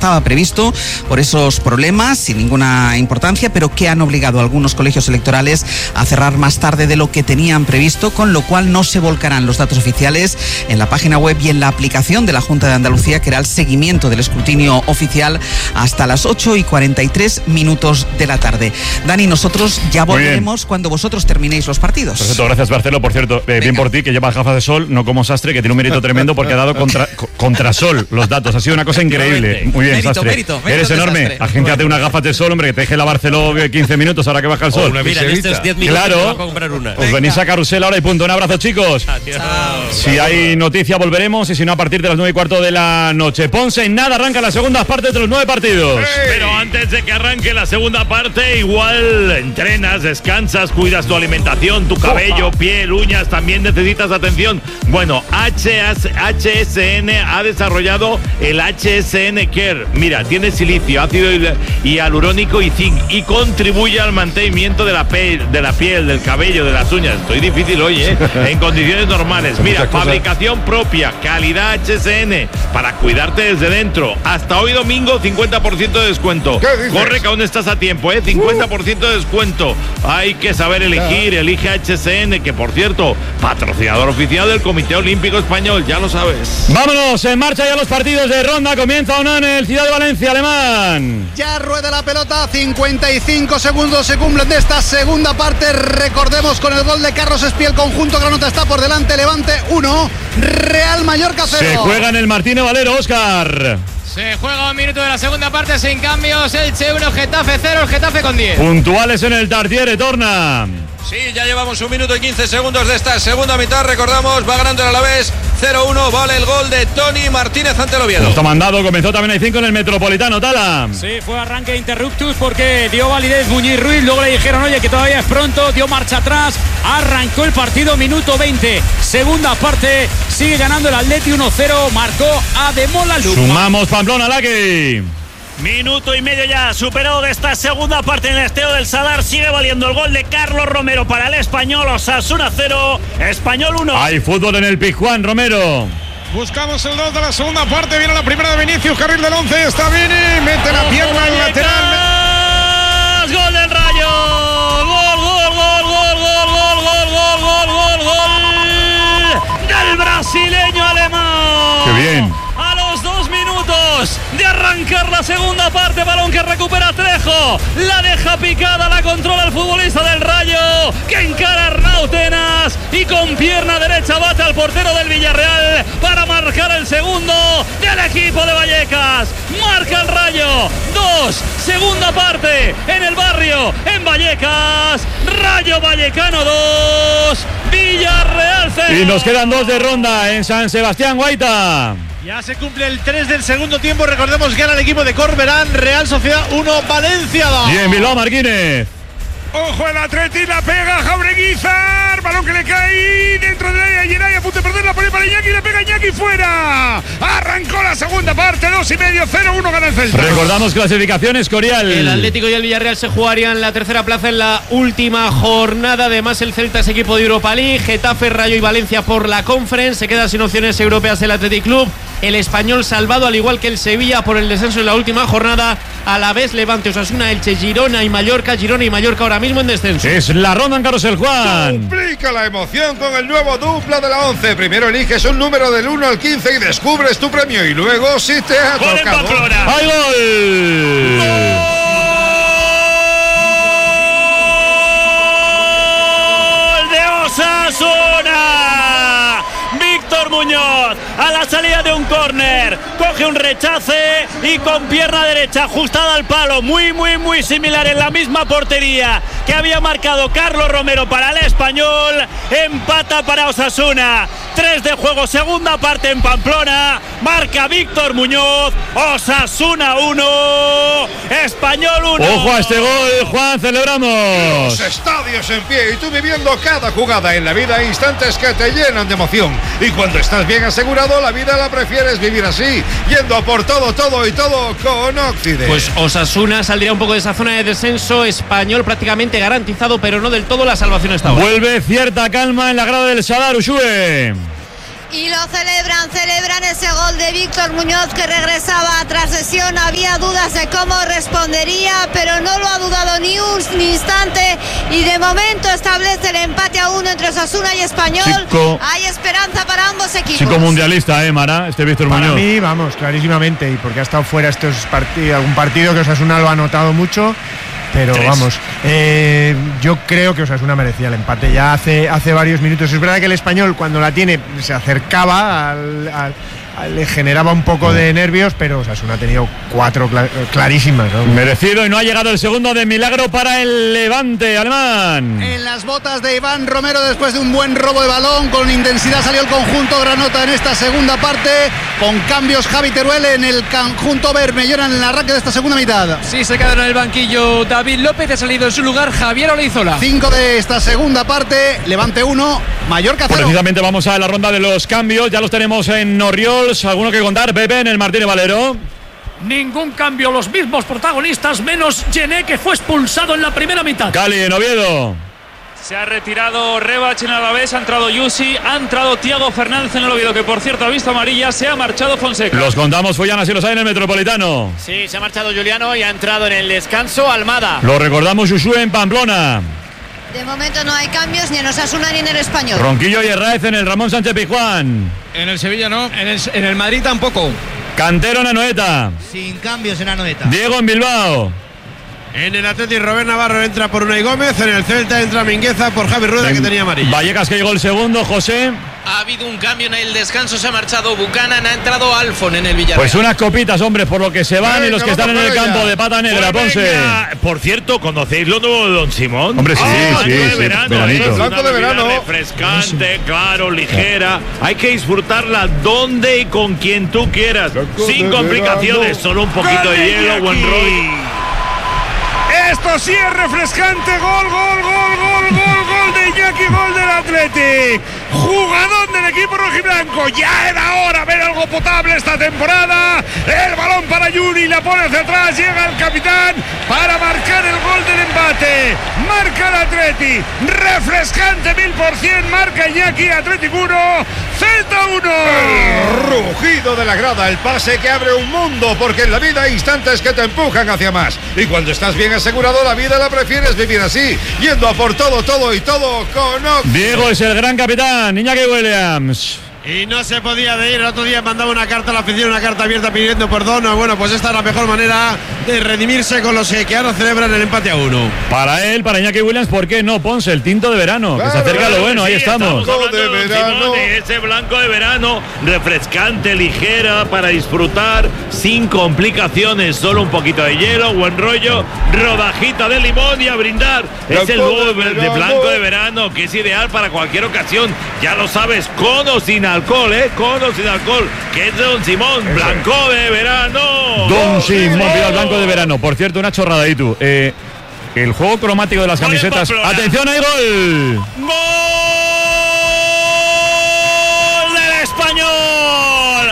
estaba previsto por esos problemas sin ninguna importancia, pero que han obligado a algunos colegios electorales a cerrar más tarde de lo que tenían previsto, con lo cual no se volcarán los datos oficiales en la página web y en la aplicación de la Junta de Andalucía, que hará el seguimiento del escrutinio oficial hasta las 8:43 de la tarde. Dani, nosotros ya volveremos cuando vosotros terminéis los partidos. Perfecto, gracias Barceló. Por cierto, bien por ti, que lleva gafas de sol, no como Sastre, que tiene un mérito tremendo porque ha dado contra sol los datos. Ha sido una cosa increíble. Muy bien, mérito, Sastre. mérito Eres enorme. Sastre. Agéntate unas gafas de sol, hombre, que te deje la Barceló 15 minutos ahora que baja el sol. Mira, en estos 10 minutos claro, te va a comprar una. Os venís a Carrusel ahora y punto. Un abrazo, chicos. Adiós. Si hay noticia volveremos, y si no, a partir de las 9:15 de la noche. Ponce, en nada arranca la segunda parte de los 9 partidos. Pero antes de que arranque la segunda parte, igual entrenas, descansas, cuidas tu alimentación, tu cabello, piel, uñas, también necesitas atención. Bueno, HSN ha desarrollado el HSN Care. Mira, tiene silicio, ácido hialurónico y zinc, y contribuye al mantenimiento de la piel, del cabello, de las uñas. Estoy difícil hoy, en condiciones normales. Mira, fabricación propia, calidad HSN, para cuidarte desde dentro. Hasta hoy domingo, 50% de descuento. Corre que aún estás a tiempo, 50% de descuento. Hay que saber elegir, elige HSN, que por cierto, patrocinador oficial del Comité Olímpico Español, ya lo sabes. Vámonos, en marcha ya los partidos de ronda. Comienza uno en el Ciudad de Valencia, Alemán. Ya rueda la pelota, 55 segundos se cumplen de esta segunda parte. Recordemos, con el gol de Carlos Espí, el conjunto granota está por delante. Levante 1, Real Mallorca 0. Se juega en el Martínez Valero, Óscar. Se juega un minuto de la segunda parte sin cambios. Elche 1, Getafe 0, el Getafe con 10. Puntuales en el Tartiere, torna. Sí, ya llevamos 1 minuto y 15 segundos de esta segunda mitad. Recordamos, va ganando el Alavés 0-1. Vale el gol de Toni Martínez ante el Oviedo. Justo mandado, comenzó también el 5 en el Metropolitano, Tala. Sí, fue arranque interruptus porque dio validez Muñiz Ruiz. Luego le dijeron, oye, que todavía es pronto. Dio marcha atrás. Arrancó el partido, minuto 20. Segunda parte, sigue ganando el Atleti 1-0. Marcó Ademola Luma. Sumamos Pamplona, Laki. Minuto y medio ya superado de esta segunda parte en el Estadio del Sadar. Sigue valiendo el gol de Carlos Romero para el Español. Osasuna 0, Español 1. Hay fútbol en el Pizjuán, Romero. Buscamos el 2 de la segunda parte. Viene la primera de Vinicius, carril del 11. Está Vini, mete la pierna al lateral. Gol del Rayo. Gol del brasileño alemán. Qué bien. A los 2 minutos de arrancar la segunda parte, balón que recupera Trejo, la deja picada, la controla el futbolista del Rayo, que encara a Arnau Tenas y con pierna derecha bate al portero del Villarreal para marcar el segundo del equipo de Vallecas. Marca el Rayo, 2, segunda parte en el Barrio, en Vallecas. Rayo Vallecano 2, Villarreal 0. Y nos quedan 2 de ronda en San Sebastián, Guaita. Ya se cumple el 3 del segundo tiempo. Recordemos que gana el equipo de Corberán. Real Sociedad 1, Valencia 2. Bien, Bilbao Martínez. Ojo, el Atleti, la pega Jaureguizar, balón que le cae dentro del área. Geray a punto de perder, la pone para Iñaki, le pega Iñaki fuera. Arrancó la segunda parte, 2,5, 0-1 gana el Celta. Recordamos clasificación, Escorial. El Atlético y el Villarreal se jugarían la tercera plaza en la última jornada. Además, el Celta es equipo de Europa League. Getafe, Rayo y Valencia por la Conference. Se queda sin opciones europeas el Athletic Club. El Español salvado, al igual que el Sevilla, por el descenso en la última jornada. Alavés, Levante, Osasuna, Elche, Girona y Mallorca ahora mismo en descenso. Es la ronda en Carrusel, Juan. Duplica la emoción con el nuevo dupla de la 11. Primero eliges un número del 1 al 15 y descubres tu premio. Y luego, si te ha tocado... ¡Hay gol! ¡Gol de Osasuna! Víctor Muñoz, a la salida de un córner, coge un rechace y con pierna derecha ajustada al palo, muy similar, en la misma portería que había marcado Carlos Romero para el Español. Empata para Osasuna. 3 de juego, segunda parte en Pamplona. Marca Víctor Muñoz. Osasuna 1, Español 1. Ojo a este gol, Juan, celebramos. Los estadios en pie y tú viviendo cada jugada. En la vida, instantes que te llenan de emoción. Y cuando estás bien asegurado, la vida la prefieres vivir así, yendo por todo y todo con Occident. Pues Osasuna saldría un poco de esa zona de descenso. Español prácticamente garantizado, pero no del todo la salvación esta hora. Vuelve cierta calma en la grada del Sadar, Ushue. Y lo celebran ese gol de Víctor Muñoz, que regresaba tras lesión. Había dudas de cómo respondería, pero no lo ha dudado ni un instante, y de momento establece el empate a 1 entre Osasuna y Español. Hay esperanza para ambos equipos. Chico mundialista, Mara, Víctor Muñoz. Para mí, vamos, clarísimamente, y porque ha estado fuera algún partido que Osasuna lo ha notado mucho. Pero 3. Vamos, yo creo que Osasuna merecía el empate ya hace varios minutos. Es verdad que el Español, cuando la tiene, se acercaba le generaba un poco de nervios, pero Osasuna ha tenido 4 clarísimas, ¿no? Merecido, y no ha llegado el segundo de milagro para el Levante alemán. En las botas de Iván Romero, después de un buen robo de balón, con intensidad salió el conjunto granota en esta segunda parte, con cambios Javi Teruel en el conjunto bermellón en el arranque de esta segunda mitad. Sí, se quedaron en el banquillo David López, ha salido en su lugar Javier Olaizola. 5 de esta segunda parte, Levante 1, Mallorca 0. Precisamente vamos a la ronda de los cambios, ya los tenemos en Orriols. ¿Alguno que contar, Pepe, en el Martínez Valero? Ningún cambio, los mismos protagonistas, menos Gené, que fue expulsado en la primera mitad. Cali, en Oviedo. Se ha retirado Rebach en Alavés, ha entrado Yusi, ha entrado Thiago Fernández en el Oviedo, que por cierto ha visto amarilla, se ha marchado Fonseca. Los contamos, Follana, si los hay en el Metropolitano. Sí, se ha marchado Juliano y ha entrado en el descanso Almada. Lo recordamos, Ushue en Pamplona. De momento no hay cambios ni en Osasuna ni en el Español. Ronquillo y Herráez en el Ramón Sánchez Pizjuán. En el Sevilla no, en el Madrid tampoco. Cantero en Anoeta. Sin cambios en Anoeta. Diego en Bilbao. En el Atleti, Robert Navarro entra por Unai Gómez. En el Celta entra Mingueza por Javi Rueda, que tenía amarilla. Vallecas, que llegó el segundo, José. Ha habido un cambio en el descanso, se ha marchado Buchanan, ha entrado Alfon en el Villarreal. Pues unas copitas, hombre, por lo que se van y los que están en el campo de pata negra, Ponce. Por cierto, ¿conocéis lo nuevo de Don Simón? Hombre, sí, sí, veranito. Blanco de verano. Refrescante, claro, ligera. Hay que disfrutarla donde y con quien tú quieras. Sin complicaciones, solo un poquito de hielo, buen rollo. Esto sí es refrescante. Gol de Iñaki, gol del Athletic. Jugador del equipo rojiblanco. Ya era hora ver algo potable esta temporada. El balón para Yuri, la pone hacia atrás. Llega el capitán para marcar el gol del empate. Marca el Athletic. Refrescante 1000%. Marca Iñaki. Athletic 1, Celta 1. El rugido de la grada, el pase que abre un mundo, porque en la vida hay instantes que te empujan hacia más. Y cuando estás bien asegurado, la vida la prefieres vivir así, yendo a por todo y todo con Oxy. Diego es el gran capitán, Iñaki Williams. Y no se podía de ir. El otro día mandaba una carta a la afición, una carta abierta pidiendo perdón. Bueno, pues esta es la mejor manera de redimirse con los que ahora celebran el empate a 1. Para él, para Iñaki Williams, ¿por qué no? Ponce, el tinto de verano, que se acerca a lo bueno, ahí estamos. De verano. Ese blanco de verano, refrescante, ligera, para disfrutar sin complicaciones, solo un poquito de hielo, buen rollo, rodajita de limón y a brindar. Es el nuevo de blanco de verano, que es ideal para cualquier ocasión, ya lo sabes, con o sin alcohol, con o sin alcohol, que es de Don Simón, blanco de verano. Don Simón, mira el blanco de verano. Por cierto, una chorrada ahí tú. El juego cromático de las camisetas. ¡Atención, hay gol! ¡Gol del Español!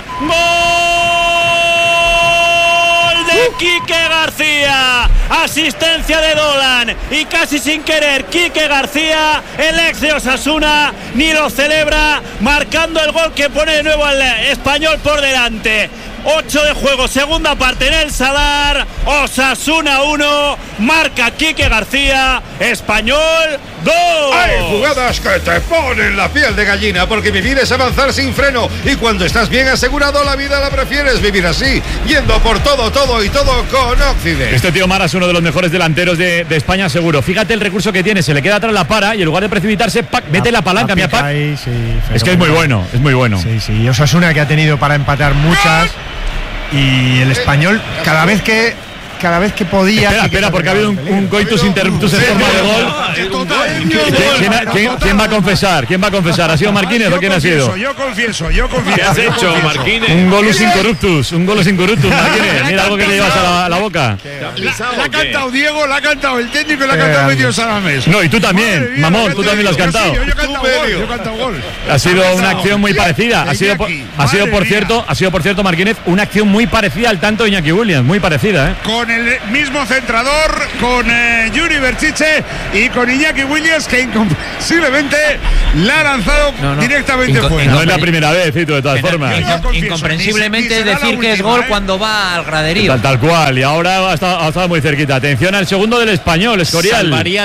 ¡Gol de Quique García! Asistencia de Dolan y casi sin querer Quique García, el ex de Osasuna, ni lo celebra, marcando el gol que pone de nuevo al Español por delante. 8 de juego, segunda parte en el Sadar. Osasuna 1, marca Quique García, Español 2. Hay jugadas que te ponen la piel de gallina, porque vivir es avanzar sin freno, y cuando estás bien asegurado, la vida la prefieres vivir así, yendo por todo y todo con Occident. Este tío Mara es uno de los mejores delanteros de España, seguro. Fíjate el recurso que tiene, se le queda atrás, la para, y en lugar de precipitarse, mete la palanca, mira, sí, es que es muy bueno, es muy bueno. Sí, Osasuna, que ha tenido para empatar muchas, y el Español cada vez que podía. Espera, porque ha habido un coitus interruptus en forma de gol. ¿Quién va a confesar? ¿Quién va a confesar? ¿Ha sido Marquínez o quién ha sido? Yo confieso. ¿Qué has hecho, Marquínez? Un golus incorruptus, Marquínez. Mira algo que te llevas a la boca. La ha cantado Diego, la ha cantado el técnico y la ha cantado medio Salamés. No, y tú también, mamón, tú también lo has cantado. Yo he cantado gol. Ha sido una acción muy parecida. Ha sido por cierto, Marquínez, una acción muy parecida al tanto de Iñaki Williams, muy parecida, ¿eh? con el mismo centrador, con Yuri Berchiche y con Iñaki Williams, que incomprensiblemente la ha lanzado directamente fuera. No es la primera vez, Cito, de todas formas. Incomprensiblemente decir que es gol cuando va al graderío. Tal cual, y ahora ha estado muy cerquita. Atención al segundo del Español, Escorial. Salvaría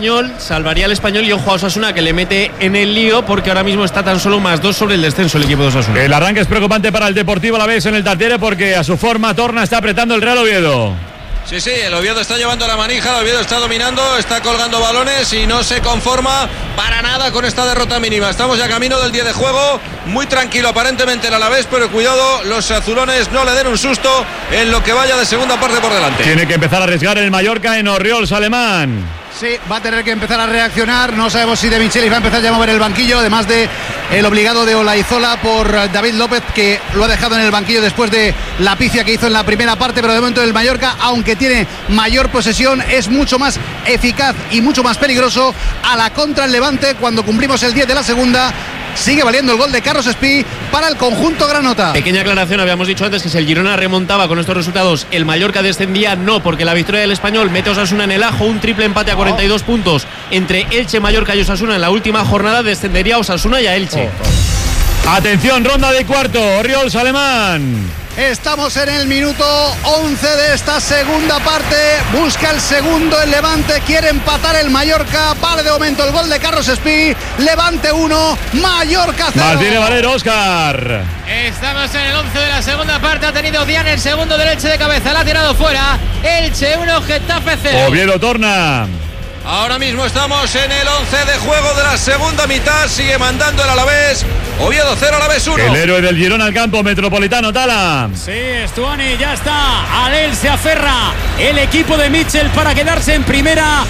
al Español y ojo a Osasuna, que le mete en el lío porque ahora mismo está tan solo +2 sobre el descenso el equipo de Osasuna. El arranque es preocupante para el Deportivo Alavés en el Tartiere porque a su forma Torna está apretando el Real Oviedo. Sí, el Oviedo está llevando la manija, el Oviedo está dominando, está colgando balones y no se conforma para nada con esta derrota mínima. Estamos ya camino del 10 de juego, muy tranquilo aparentemente el Alavés, pero cuidado, los azulones no le den un susto en lo que vaya de segunda parte por delante. Tiene que empezar a arriesgar el Mallorca en Orriols, Alemán. Sí, va a tener que empezar a reaccionar. No sabemos si De Michelis va a empezar ya a mover el banquillo, además de el obligado de Olaizola por David López, que lo ha dejado en el banquillo después de la pifia que hizo en la primera parte. Pero de momento el Mallorca, aunque tiene mayor posesión, es mucho más eficaz y mucho más peligroso a la contra el Levante. Cuando cumplimos el 10 de la segunda, sigue valiendo el gol de Carlos Espí para el conjunto granota. Pequeña aclaración, habíamos dicho antes que si el Girona remontaba con estos resultados, el Mallorca descendía. No, porque la victoria del Español mete a Osasuna en el ajo, un triple empate a 42 puntos entre Elche, Mallorca y Osasuna en la última jornada. Descendería a Osasuna y a Elche. Atención, ronda de cuarto, Orriols, Alemán. Estamos en el minuto 11 de esta segunda parte. Busca el segundo el Levante, quiere empatar el Mallorca. Vale de momento el gol de Carlos Espí. Levante 1, Mallorca 0. Martínez Valero, Óscar. Estamos en el 11 de la segunda parte. Ha tenido Diane el segundo del Elche de cabeza, la ha tirado fuera. Elche 1, Getafe 0. Oviedo, Torna. Ahora mismo estamos en el 11 de juego de la segunda mitad. Sigue mandando el Alavés. Oviedo 0, Alavés 1. El héroe del Girona al campo metropolitano, Tala. Sí, Stuani ya está. A él se aferra el equipo de Mitchell para quedarse en primera.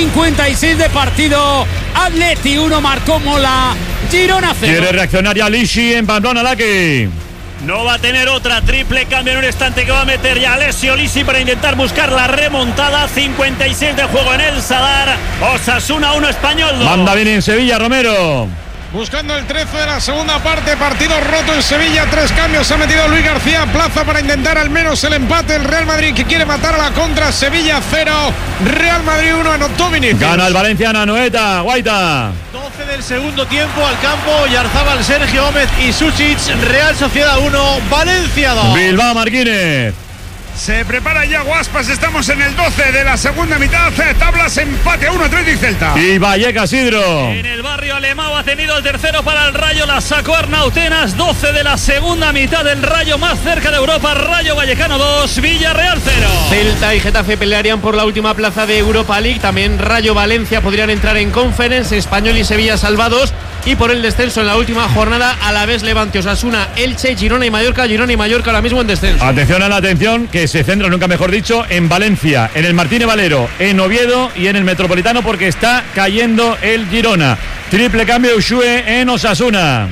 56 de partido. Atleti 1, marcó Mola. Girona 0. Quiere reaccionar ya Lishi en Pamplona, Laki. No va a tener otra, triple cambio en un instante que va a meter ya Alessio Lisi para intentar buscar la remontada. 56 de juego en el Sadar. Osasuna 1, Español 2. Manda bien en Sevilla, Romero. Buscando el 13 de la segunda parte, partido roto en Sevilla, 3 cambios, ha metido Luis García Plaza para intentar al menos el empate. El Real Madrid que quiere matar a la contra. Sevilla 0, Real Madrid 1, anotó Vinicius. Gana el Valenciana, Noeta, Guaita. 12 del segundo tiempo, al campo, Yarzábal, Sergio Gómez y Susic. Real Sociedad 1, Valencia 2. Bilbao, Marquínez. Se prepara ya Guaspas, estamos en el 12 de la segunda mitad. Tablas, empate 1, Athletic Celta. Y Vallecas, Sidro. En el barrio Alemão ha tenido el tercero para el Rayo, la sacó Arnautenas. 12 de la segunda mitad del Rayo, más cerca de Europa. Rayo Vallecano 2, Villarreal 0. Celta y Getafe pelearían por la última plaza de Europa League. También Rayo, Valencia podrían entrar en Conference. Español y Sevilla salvados. Y por el descenso en la última jornada, Alavés, Levante, Osasuna, Elche, Girona y Mallorca ahora mismo en descenso. Atención a la atención, que se centra, nunca mejor dicho, en Valencia, en el Martínez Valero, en Oviedo y en el Metropolitano, porque está cayendo el Girona. Triple cambio Ushue en Osasuna.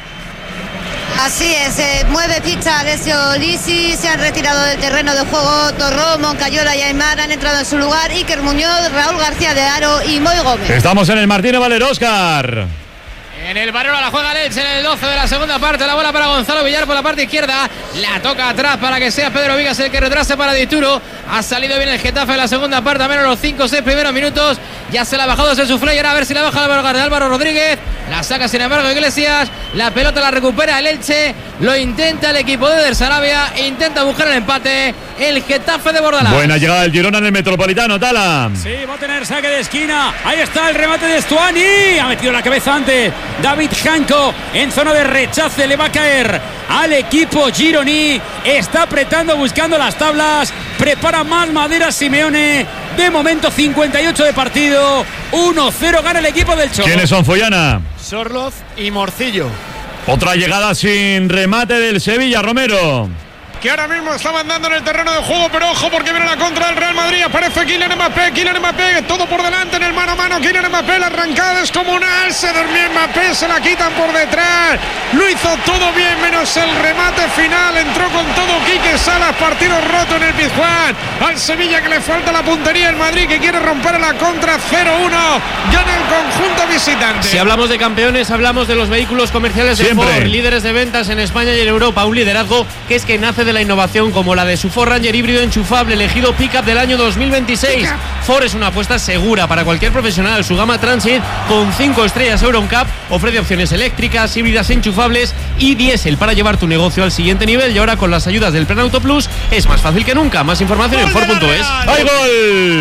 Así es, mueve ficha Alessio Lisi, se han retirado del terreno de juego Torró, Moncayola y Aymar, han entrado en su lugar Iker Muñoz, Raúl García de Aro y Moy Gómez. Estamos en el Martínez Valero, Óscar. En el Barolo la juega Leche en el 12 de la segunda parte. La bola para Gonzalo Villar por la parte izquierda. La toca atrás para que sea Pedro Vigas el que retrase para Dituro. Ha salido bien el Getafe en la segunda parte, a menos los 5-6 primeros minutos. Ya se la ha bajado desde su flyer. A ver si la baja la de Álvaro Rodríguez. La saca sin embargo Iglesias. La pelota la recupera el Elche. Lo intenta el equipo de Sarabia. Intenta buscar el empate el Getafe de Bordalás. Buena llegada del Girona en el Metropolitano, Tala. Sí, va a tener saque de esquina. Ahí está el remate de Stuani. Ha metido la cabeza antes David Janko en zona de rechace. Le va a caer al equipo gironí. Está apretando, buscando las tablas. Prepara más madera Simeone. De momento 58 de partido. 1-0 gana el equipo del Cholo. ¿Quiénes son, Follana? Sorloz y Morcillo. Otra llegada sin remate del Sevilla, Romero. Que ahora mismo está mandando en el terreno de juego, pero ojo porque viene la contra del Real Madrid. Aparece Kylian Mbappé, todo por delante en el mano a mano. Kylian Mbappé, la arrancada descomunal. Se durmió Mbappé, se la quitan por detrás. Lo hizo todo bien, menos el remate final. Entró con todo Quique Salas, partido roto en el Pizjuán. Al Sevilla que le falta la puntería. El Madrid que quiere romper la contra. 0-1. Gana el conjunto visitante. Si hablamos de campeones, hablamos de los vehículos comerciales de Ford, líderes de ventas en España y en Europa. Un liderazgo que es que nace de la innovación como la de su Ford Ranger híbrido enchufable elegido Pickup del año 2026. Ford es una apuesta segura para cualquier profesional. Su gama Transit con 5 estrellas Euro NCAP ofrece opciones eléctricas, híbridas enchufables y diésel para llevar tu negocio al siguiente nivel. Y ahora con las ayudas del Plan Auto Plus es más fácil que nunca. Más información en Ford.es. ¡Hay gol!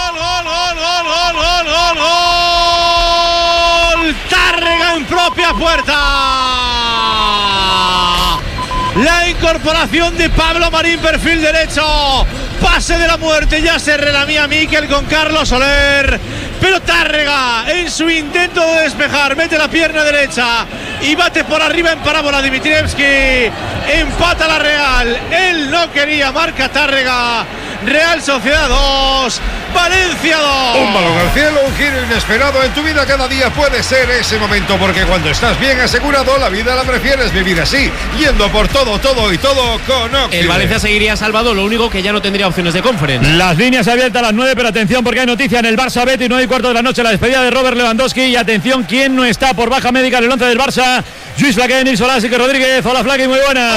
¡Gol! Tárrega en propia puerta. La incorporación de Pablo Marín, perfil derecho. Pase de la muerte, ya se relamía Miquel con Carlos Soler. Pero Tárrega, en su intento de despejar, mete la pierna derecha y bate por arriba en parábola Dimitrievski. Empata la Real. Él no quería, marca Tárrega. Real Sociedad 2, Valencia 2. Un balón al cielo, un giro inesperado en tu vida cada día puede ser ese momento, porque cuando estás bien asegurado, la vida la prefieres vivir así, yendo por todo y todo con Occident. El Valencia seguiría salvado, lo único que ya no tendría opciones de Conference. Las líneas abiertas a las 9, pero atención porque hay noticia en el Barça Betis, 9:15 de la noche, la despedida de Robert Lewandowski. Y atención, ¿quién no está por baja médica en el 11 del Barça? Luis Flaque, Nils Solás y que Rodríguez. Hola Flaque, muy buenas.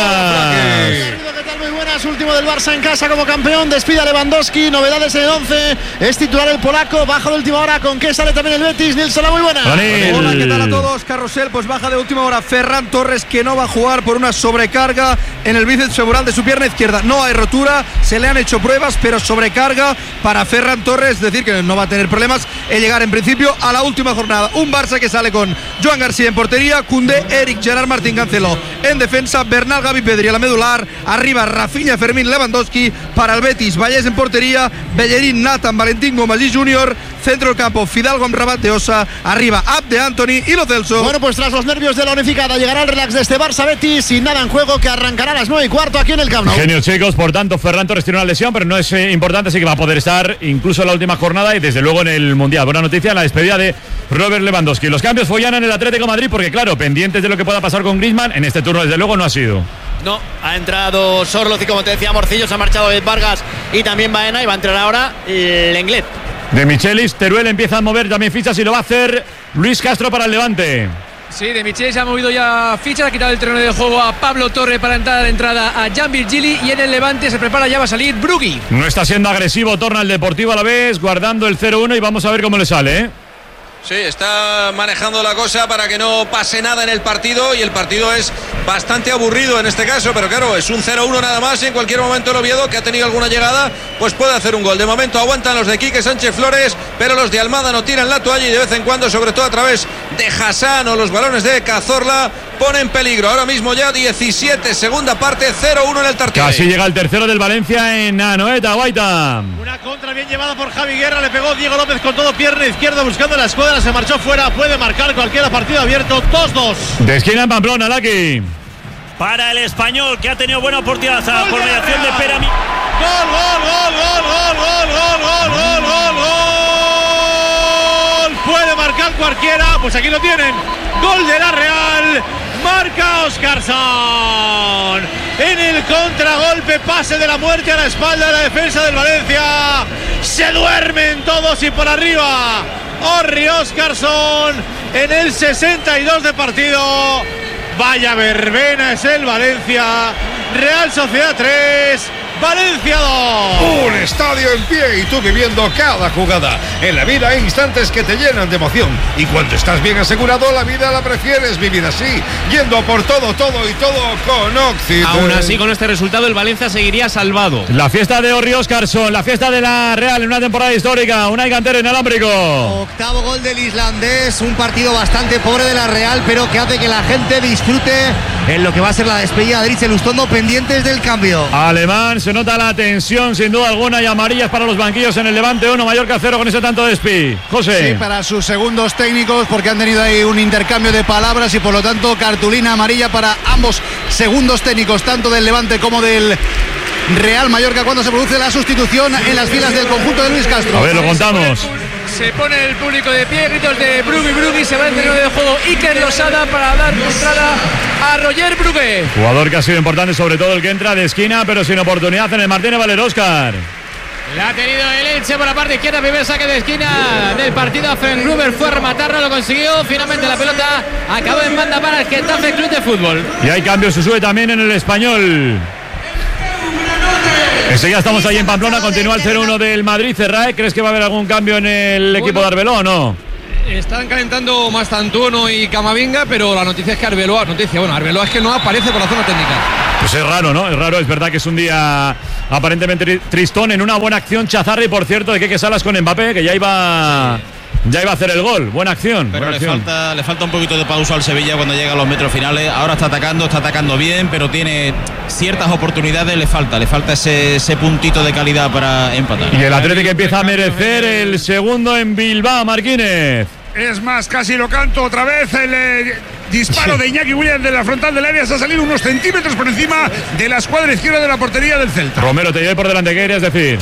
¿Qué tal? Muy buenas. Último del Barça en casa como campeón. Despide a Lewandowski. Novedades en el 11. Es titular el polaco. Baja de última hora. ¿Con qué sale también el Betis? Nils Solás, muy buenas. Hola, ¿qué tal a todos? Carrusel, pues baja de última hora Ferran Torres, que no va a jugar por una sobrecarga en el bíceps femoral de su pierna izquierda. No hay rotura, se le han hecho pruebas, pero sobrecarga para Ferran Torres, es decir, que no va a tener problemas en llegar en principio a la última jornada. Un Barça que sale con Joan García en portería, Koundé, Eric, Gerard Martín, Cancelo en defensa, Bernal, Gavi, Pedri a la medular, arriba Rafinha, Fermín, Lewandowski. Para el Betis, Vallés en portería, Bellerín, Nathan, Valentín Gómez y Junior, centro del campo, Fidalgo, Amrabat, de Osa, arriba Abde, Anthony y Lo Celso. Bueno, pues tras los nervios de la unificada llegará el relax de este Barça Betis sin nada en juego, que arrancará a las 9:15 aquí en el Camp Nou. Genios, chicos, por tanto Ferran Torres tiene una lesión, pero no es importante, así que va a poder estar incluso en la última jornada y desde luego en el Mundial. Buena noticia, la despedida de Robert Lewandowski. Los cambios follan en el Atlético de Madrid porque claro, pendientes de lo que pueda pasar con Griezmann, en este turno desde luego no ha sido. No, ha entrado Sorloz y como te decía Morcillo, se ha marchado Ed Vargas y también Baena, y va a entrar ahora Lenglet. De Michelis, Teruel empieza a mover también fichas y lo va a hacer Luis Castro para el Levante. Sí, de Michelis ha movido ya fichas, ha quitado el terreno de juego a Pablo Torre para entrar a la entrada a Jan Virgili, y en el Levante se prepara, ya va a salir Brugui. No está siendo agresivo, torna el Deportivo a la vez, guardando el 0-1 y vamos a ver cómo le sale, ¿eh? Sí, está manejando la cosa para que no pase nada en el partido, y el partido es bastante aburrido en este caso, pero claro, es un 0-1 nada más y en cualquier momento el Oviedo, que ha tenido alguna llegada, pues puede hacer un gol. De momento aguantan los de Quique Sánchez Flores, pero los de Almada no tiran la toalla y de vez en cuando, sobre todo a través de Hassan o los balones de Cazorla, pone en peligro. Ahora mismo ya 17, segunda parte, 0-1 en el Tartiere. Casi llega el tercero del Valencia en Anoeta, Guaita. Una contra bien llevada por Javi Guerra, le pegó Diego López con todo, pierna izquierda buscando la escuadra, se marchó fuera, puede marcar cualquiera, partido abierto, 2-2. De esquina en Pamplona, Laki. Para el Español, que ha tenido buena oportunidad por mediación de Pera. Gol, puede marcar cualquiera, pues aquí lo tienen, gol de la Real, marca Óscarson, en el contragolpe, pase de la muerte a la espalda de la defensa del Valencia, se duermen todos y por arriba Orri Óscarson en el 62 de partido. Vaya verbena es el Valencia. Real Sociedad 3, Valencia 2. Un estadio en pie y tú viviendo cada jugada. En la vida hay instantes que te llenan de emoción, y cuando estás bien asegurado, la vida la prefieres vivir así, yendo por todo y todo con Occident. Aún así, con este resultado el Valencia seguiría salvado. La fiesta de Orri Óscarson, la fiesta de la Real en una temporada histórica. Unai Cantero inalámbrico. Octavo gol del islandés, un partido bastante pobre de la Real, pero que hace que la gente disfrute en lo que va a ser la despedida de Dries Lustondo, pendientes del cambio. Alemán, se nota la tensión sin duda alguna, y amarillas para los banquillos en el Levante 1, Mallorca 0 con ese tanto de Espi. José. Sí, para sus segundos técnicos, porque han tenido ahí un intercambio de palabras y por lo tanto cartulina amarilla para ambos segundos técnicos, tanto del Levante como del Real Mallorca, cuando se produce la sustitución en las filas del conjunto de Luis Castro. A ver, lo contamos. Se pone el público de pie, gritos de Brugui, se va el terreno de juego Iker Losada para dar entrada a Roger Brugge. Jugador que ha sido importante, sobre todo el que entra de esquina, pero sin oportunidad en el Martínez Valero. Óscar. La ha tenido el Elche por la parte izquierda, primer saque de esquina del partido. Frenruber fue a rematarla, lo consiguió. Finalmente la pelota acabó en banda para el Getafe Club de Fútbol. Y hay cambios, se sube también en el Español. Enseguida estamos ahí en Pamplona, continúa el 0-1 del Madrid. Cerrae, ¿crees que va a haber algún cambio en el equipo de Arbeloa o no? Están calentando Mastantuono y Camavinga, pero la noticia es que Arbeloa es que no aparece por la zona técnica. Pues es raro, ¿no? Es raro, es verdad que es un día aparentemente tristón. En una buena acción Chazarri, por cierto, de Keke Salas con Mbappé, que ya iba a hacer el gol. Buena acción. Pero buena acción. le falta un poquito de pausa al Sevilla cuando llega a los metros finales. Ahora está atacando bien, pero tiene ciertas oportunidades. Le falta ese puntito de calidad para empatar. Y el Atlético empieza a merecer el segundo en Bilbao, Marquínez. Es más, casi lo canto otra vez. El disparo de Iñaki Williams de la frontal del área se ha salido unos centímetros por encima de la escuadra izquierda de la portería del Celta. Romero, te llevé por delante, ¿qué querías decir?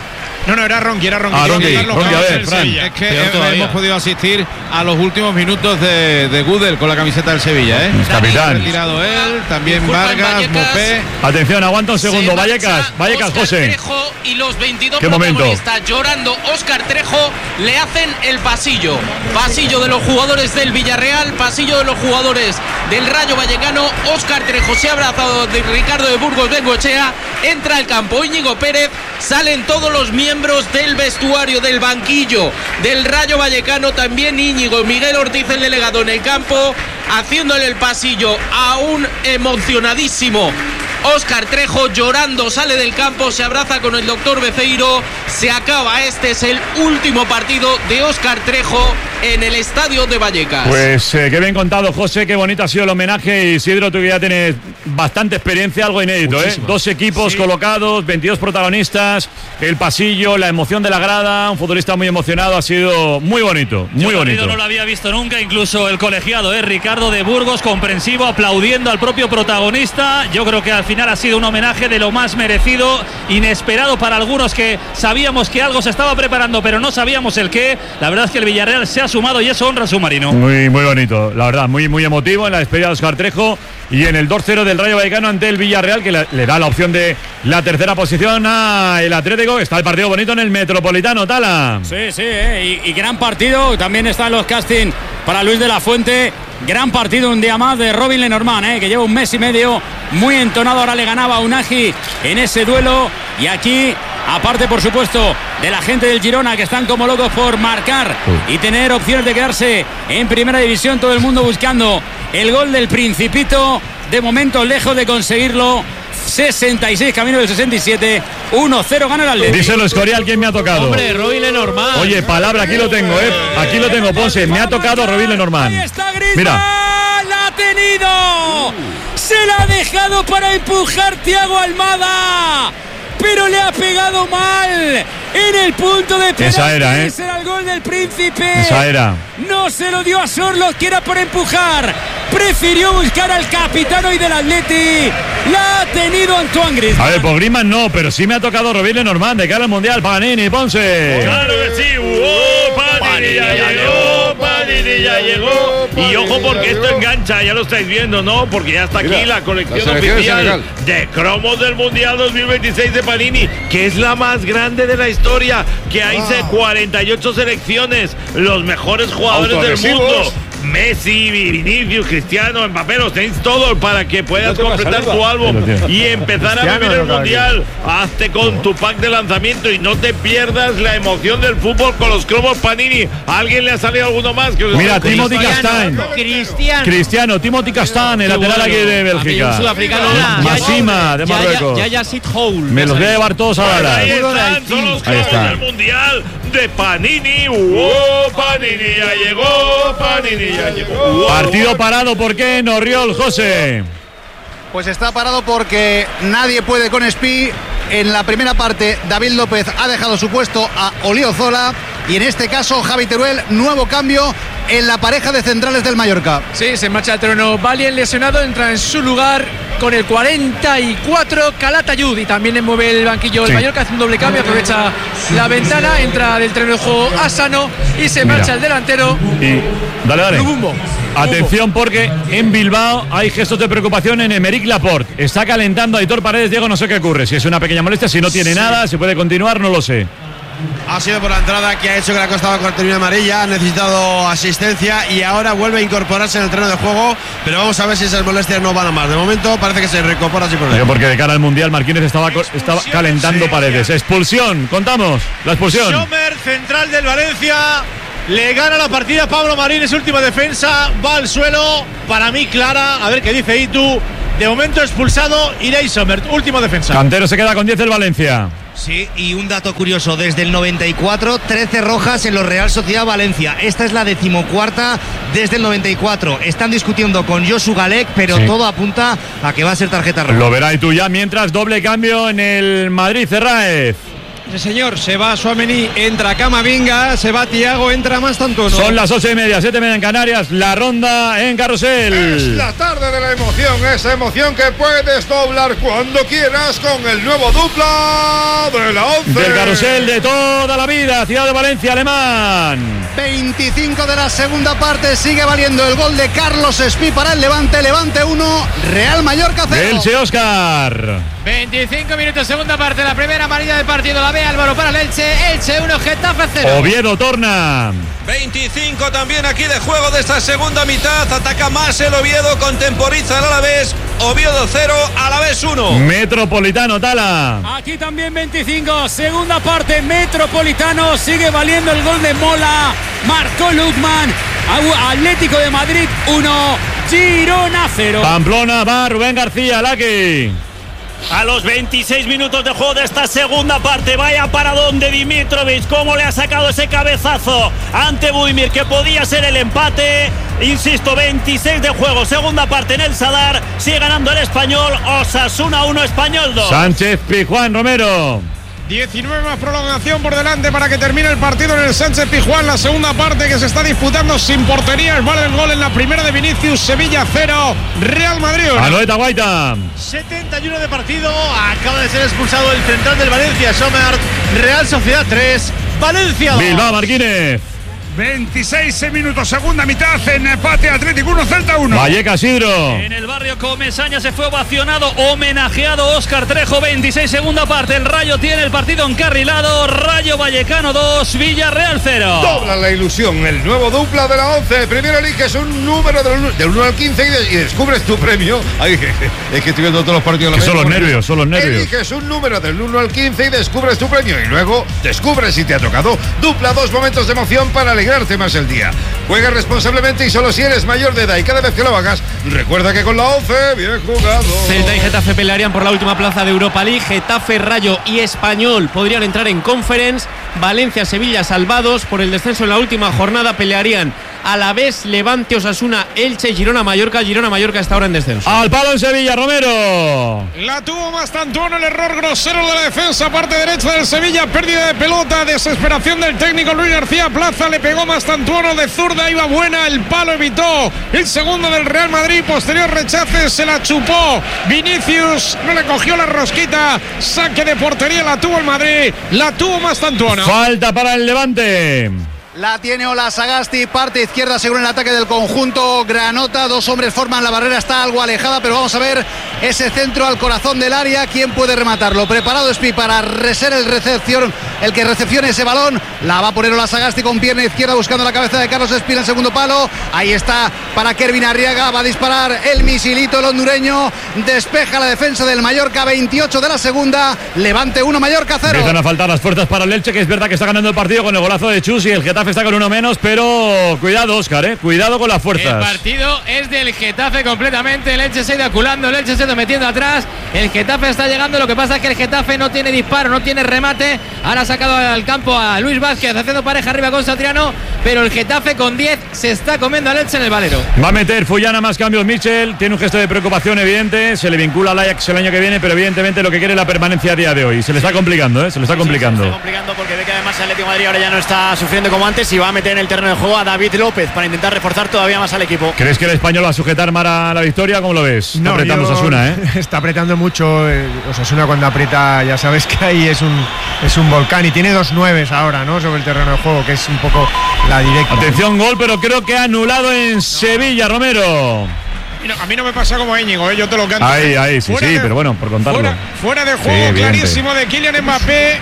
No, era Ronqui. Ronqui, a ver, Fran. Es que hemos podido asistir a los últimos minutos de Gudel con la camiseta del Sevilla, ¿eh? Capitán. Retirado él, también Vargas, Mopé. Atención, aguanta un segundo. Vallecas, José. Trejo y los 22 ¿Qué protagonistas llorando. Óscar Trejo le hacen el pasillo. Pasillo de los jugadores del Villarreal, pasillo de los jugadores del Rayo Vallecano. Óscar Trejo se ha abrazado de Ricardo de Burgos Bengoechea. Entra al campo Íñigo Pérez. Salen todos los miembros del vestuario, del banquillo del Rayo Vallecano, también Íñigo, Miguel Ortiz, el delegado, en el campo, haciéndole el pasillo a un emocionadísimo Óscar Trejo. Llorando sale del campo, se abraza con el doctor Beceiro. Se acaba, este es el último partido de Óscar Trejo en el estadio de Vallecas. Pues qué bien contado, José, qué bonito ha sido el homenaje. Isidro, tú que ya tienes bastante experiencia, algo inédito. Muchísimo. 2 equipos colocados, 22 protagonistas, el pasillo, la emoción de la grada, un futbolista muy emocionado, ha sido muy bonito, muy bonito. No lo había visto nunca, incluso el colegiado, Ricardo de Burgos, comprensivo, aplaudiendo al propio protagonista. Yo creo que al final ha sido un homenaje de lo más merecido, inesperado para algunos que sabíamos que algo se estaba preparando, pero no sabíamos el qué. La verdad es que el Villarreal se ha sumado y eso honra a su marino. Muy bonito, la verdad, muy emotivo en la despedida de Óscar Trejo y en el 2-0 del Rayo Vallecano ante el Villarreal, que le da la opción de la tercera posición a el Atlético. Está el partido bonito en el Metropolitano, Tala. Sí, y gran partido. También están los casting para Luis de la Fuente. Gran partido un día más de Robin Lenormand, que lleva un mes y medio muy entonado. Ahora le ganaba a Unagi en ese duelo. Y aquí, aparte por supuesto de la gente del Girona, que están como locos por marcar y tener opciones de quedarse en primera división, todo el mundo buscando el gol del Principito. De momento lejos de conseguirlo. 66, camino del 67. 1-0 gana el Atlético. Díselo, Escorial, ¿quién me ha tocado? Hombre, Robin Lenormand. Oye, palabra, aquí lo tengo, aquí lo tengo, Ponce. Me ha tocado Robin Lenormand. Ahí está Griezmann. Mira. ¡La ha tenido! Se la ha dejado para empujar Thiago Almada, pero le ha pegado mal en el punto de penalti. Esa era, Ese era el gol del Príncipe. Esa era. No se lo dio a Sorloth, que era por empujar. Prefirió buscar al capitán hoy del Atleti. La ha tenido Antoine Griezmann. A ver, por Griezmann no, pero sí me ha tocado Robin Lenormand de cara al Mundial. Panini, Ponce. Claro que sí. Panini ya llegó. Y ojo, porque esto engancha, ya lo estáis viendo, ¿no? Porque ya está aquí la colección oficial de cromos del Mundial 2026 de Panini, que es la más grande de la historia, que hay 48 selecciones, los mejores jugadores del mundo. Messi, Vinicius, Cristiano, Mbappé, los tenéis todos para que puedas completar tu álbum y empezar a vivir el Mundial. Hazte con tu pack de lanzamiento y no te pierdas la emoción del fútbol con los cromos Panini. ¿A alguien le ha salido alguno más? Mira, Timothy Castagne. Cristiano, Timothy Castagne, el lateral aquí de Bélgica. Masima, de Marruecos. Me los voy a llevar todos a Dallas. Ahí están, son los cromos del Mundial de Panini. Panini ya llegó, Panini ya llegó. Partido parado, ¿por qué? Norriol, José. Pues está parado porque nadie puede con Espí. En la primera parte, David López ha dejado su puesto a Oliozola. Y en este caso, Javi Teruel, nuevo cambio en la pareja de centrales del Mallorca. Sí, se marcha el terreno Valien lesionado, entra en su lugar con el 44 Calatayud, y también le mueve el banquillo el Mallorca, hace un doble cambio, aprovecha la ventana, entra del terreno de juego Asano y se marcha el delantero. Y dale. Lubumbo. Atención, porque en Bilbao hay gestos de preocupación en Aymeric Laporte. Está calentando a Aitor Paredes. Diego, no sé qué ocurre, si es una pequeña molestia, si no tiene nada, si puede continuar, no lo sé. Ha sido por la entrada que ha hecho que la Costa con cartulina amarilla. Ha necesitado asistencia y ahora vuelve a incorporarse en el terreno de juego. Pero vamos a ver si esas molestias no van a más. De momento parece que se recupera sin problema. Porque de cara al Mundial Marquínez estaba calentando paredes. Expulsión, contamos la expulsión. Sommer, central del Valencia. Le gana la partida Pablo Marín, es última defensa, va al suelo, para mí clara, a ver qué dice Itu. De momento expulsado Irei Sommer, última defensa. Cantero se queda con 10 el Valencia. Sí, y un dato curioso, desde el 94, 13 rojas en los Real Sociedad Valencia. Esta es la 14ª desde el 94. Están discutiendo con Josu Galek, pero todo apunta a que va a ser tarjeta roja. Lo verá Itu ya, mientras doble cambio en el Madrid, Cerraez. Sí, señor, se va Tchouaméni, entra Camavinga, se va Thiago, entra Mastantuono. Son las 8:30, 7:30 en Canarias, la ronda en Carrusel. Es la tarde de la emoción, esa emoción que puedes doblar cuando quieras con el nuevo dupla de la 11. Del Carrusel de toda la vida, Ciudad de Valencia, Alemán. 25 de la segunda parte, sigue valiendo el gol de Carlos Espí para el Levante. Levante 1, Real Mallorca 0. Elche, Óscar. 25 minutos, segunda parte, la primera amarilla del partido la ve Álvaro para el Elche. Elche 1, Getafe 0. Oviedo torna. 25 también aquí de juego de esta segunda mitad. Ataca más el Oviedo, contemporiza el Alavés. Oviedo 0, Alavés 1. Metropolitano, Tala. Aquí también 25, segunda parte, Metropolitano. Sigue valiendo el gol de Mola. Marcó Lukman. Atlético de Madrid 1, Girona 0. Pamplona va Rubén García, Laki. A los 26 minutos de juego de esta segunda parte, vaya paradón de Dimitrovic, cómo le ha sacado ese cabezazo ante Budimir, que podía ser el empate. Insisto, 26 de juego, segunda parte en el Sadar, sigue ganando el Español, Osasuna 1, Español 2. Sánchez Pizjuán, Romero. 19 más prolongación por delante para que termine el partido en el Sánchez Pizjuán, la segunda parte que se está disputando sin porterías. Vale el gol en la primera de Vinicius, Sevilla 0, Real Madrid 1. Anoeta Guaita. 71 de partido, acaba de ser expulsado el central del Valencia, Sommer. Real Sociedad 3, Valencia 2. Bilbao, Marquínez. 26 minutos, segunda mitad en empate, Atlético 1, Celta 1. Vallecas, Isidro. En el barrio Comesaña se fue ovacionado, homenajeado Óscar Trejo. 26 segunda parte, el Rayo tiene el partido encarrilado. Rayo Vallecano 2, Villarreal 0. Dobla la ilusión, el nuevo dupla de la 11. Primero eliges un número del 1 al 15 y descubres tu premio. Ay, es que estoy viendo todos los partidos. Que son los nervios, son los nervios. Eliges un número del 1 al 15 y descubres tu premio. Y luego descubres si te ha tocado. Dupla, 2 momentos de emoción para alegrarte más el día. Juega responsablemente y solo si eres mayor de edad. Y cada vez que lo hagas, recuerda que con la 11, bien jugado. Celta y Getafe pelearían por la última plaza de Europa League. Getafe, Rayo y Español podrían entrar en Conference. Valencia, Sevilla salvados por el descenso en la última jornada. Pelearían Alavés, Levante, Osasuna, Elche, Girona, Mallorca. Girona, Mallorca está ahora en descenso. Al palo en Sevilla, Romero. La tuvo Mastantuono, el error grosero de la defensa, parte derecha del Sevilla, pérdida de pelota, desesperación del técnico Luis García Plaza, le pegó Mastantuono de zurda, iba buena, el palo evitó el segundo del Real Madrid, posterior rechace, se la chupó Vinicius, no le cogió la rosquita, saque de portería, la tuvo el Madrid, la tuvo Mastantuono. Falta para el Levante. La tiene Ola Sagasti, parte izquierda según el ataque del conjunto granota. 2 hombres forman la barrera, está algo alejada, pero vamos a ver ese centro al corazón del área. ¿Quién puede rematarlo? Preparado Espi para ser el que recepcione ese balón. La va a poner Ola Sagasti con pierna izquierda buscando la cabeza de Carlos Espí en el segundo palo. Ahí está para Kervin Arriaga, va a disparar el misilito, el hondureño. Despeja la defensa del Mallorca, 28 de la segunda. Levante 1, Mallorca 0. Empiezan a faltar las fuerzas para el Elche, que es verdad que está ganando el partido con el golazo de Chus y el Getafe está con uno menos, pero cuidado, Óscar, cuidado con las fuerzas. El partido es del Getafe completamente. El Elche se ha ido aculando, el Elche se ha ido metiendo atrás. El Getafe está llegando. Lo que pasa es que el Getafe no tiene disparo, no tiene remate. Ahora ha sacado al campo a Luis Vázquez haciendo pareja arriba con Satriano, pero el Getafe con 10 se está comiendo al Elche en el Valero. Va a meter Fullana más cambios Michel. Tiene un gesto de preocupación evidente. Se le vincula al Ajax el año que viene, pero evidentemente lo que quiere es la permanencia a día de hoy. Se le está complicando, se le está complicando. Se está complicando porque ve que además el Atlético de Madrid ahora ya no está sufriendo como antes y va a meter en el terreno de juego a David López para intentar reforzar todavía más al equipo. ¿Crees que el Español va a sujetar más a la victoria? ¿Cómo lo ves? No, está apretando Osasuna, Está apretando mucho. Osasuna cuando aprieta, ya sabes que ahí es un volcán y tiene 2 9s ahora, ¿no? Sobre el terreno de juego, que es un poco la directa. Atención, gol, pero creo que ha anulado en Sevilla, Romero. A mí no me pasa como a Íñigo, yo te lo canto. Ahí, sí, pero bueno, por contarlo. Fuera de juego, sí, clarísimo de Kylian Mbappé.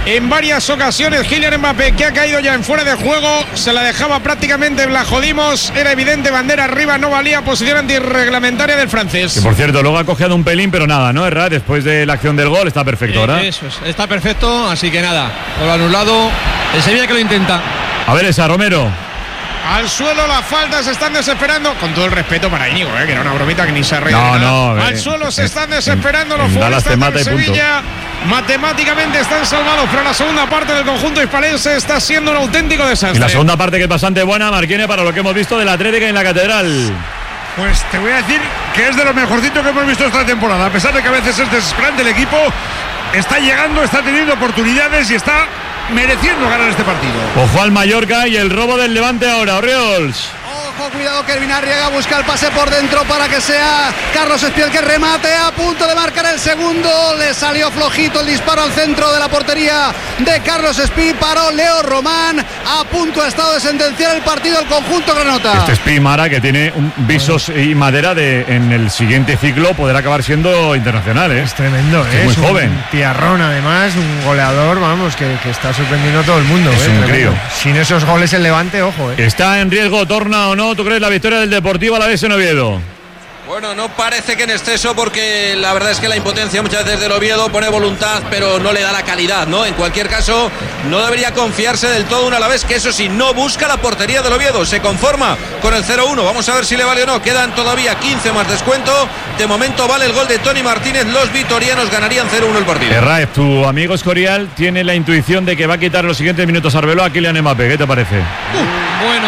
en varias ocasiones. Kylian Mbappé, que ha caído ya en fuera de juego, se la dejaba prácticamente, la jodimos, era evidente, bandera arriba, no valía, posición antirreglamentaria del francés. Que por cierto, luego ha cogido un pelín, pero nada, ¿no? Erra, después de la acción del gol, está perfecto, ¿verdad? Eso es, está perfecto, así que nada, por anulado, el Sevilla que lo intenta. A ver esa, Romero. Al suelo las faltas, se están desesperando. Con todo el respeto para Íñigo, que era una bromita que ni se reía. Al suelo se están desesperando los futbolistas del Sevilla. Matemáticamente están salvados, pero la segunda parte del conjunto hispalense está siendo un auténtico desastre. Y la segunda parte, que es bastante buena, Marquine, para lo que hemos visto del Atlético en la Catedral. Pues te voy a decir que es de lo mejorcito que hemos visto esta temporada. A pesar de que a veces es desesperante, el equipo está llegando, está teniendo oportunidades y está mereciendo ganar este partido. Ojo al Mallorca y el robo del Levante ahora, Oriols. Ojo, cuidado, que Ervin Arriaga busca el pase por dentro para que sea Carlos Espí el que remate, a punto de marcar el segundo. Le salió flojito el disparo al centro de la portería de Carlos Espí. Paró Leo Román, a punto ha estado de sentenciar el partido el conjunto granota. Este Espí, Mara, que tiene visos y madera de en el siguiente ciclo poder acabar siendo internacional, ¿eh? Es tremendo, es muy joven. Un tiarrón, además, un goleador, vamos, que está sorprendiendo a todo el mundo. Es un crío. Sin esos goles el Levante, ojo. ¿Está en riesgo, torna o no? ¿Tú crees la victoria del Deportivo Alavés en Oviedo? Bueno, no parece que en exceso, porque la verdad es que la impotencia muchas veces del Oviedo pone voluntad, pero no le da la calidad, ¿no? En cualquier caso, no debería confiarse del todo un Alavés, que eso sí, no busca la portería del Oviedo, se conforma con el 0-1. Vamos a ver si le vale o no. Quedan todavía 15 más descuento. De momento vale el gol de Tony Martínez. Los vitorianos ganarían 0-1 el partido. Erraez, tu amigo Escorial tiene la intuición de que va a quitar los siguientes minutos a Arbeloa a Kylian Mbappé. ¿Qué te parece? Bueno,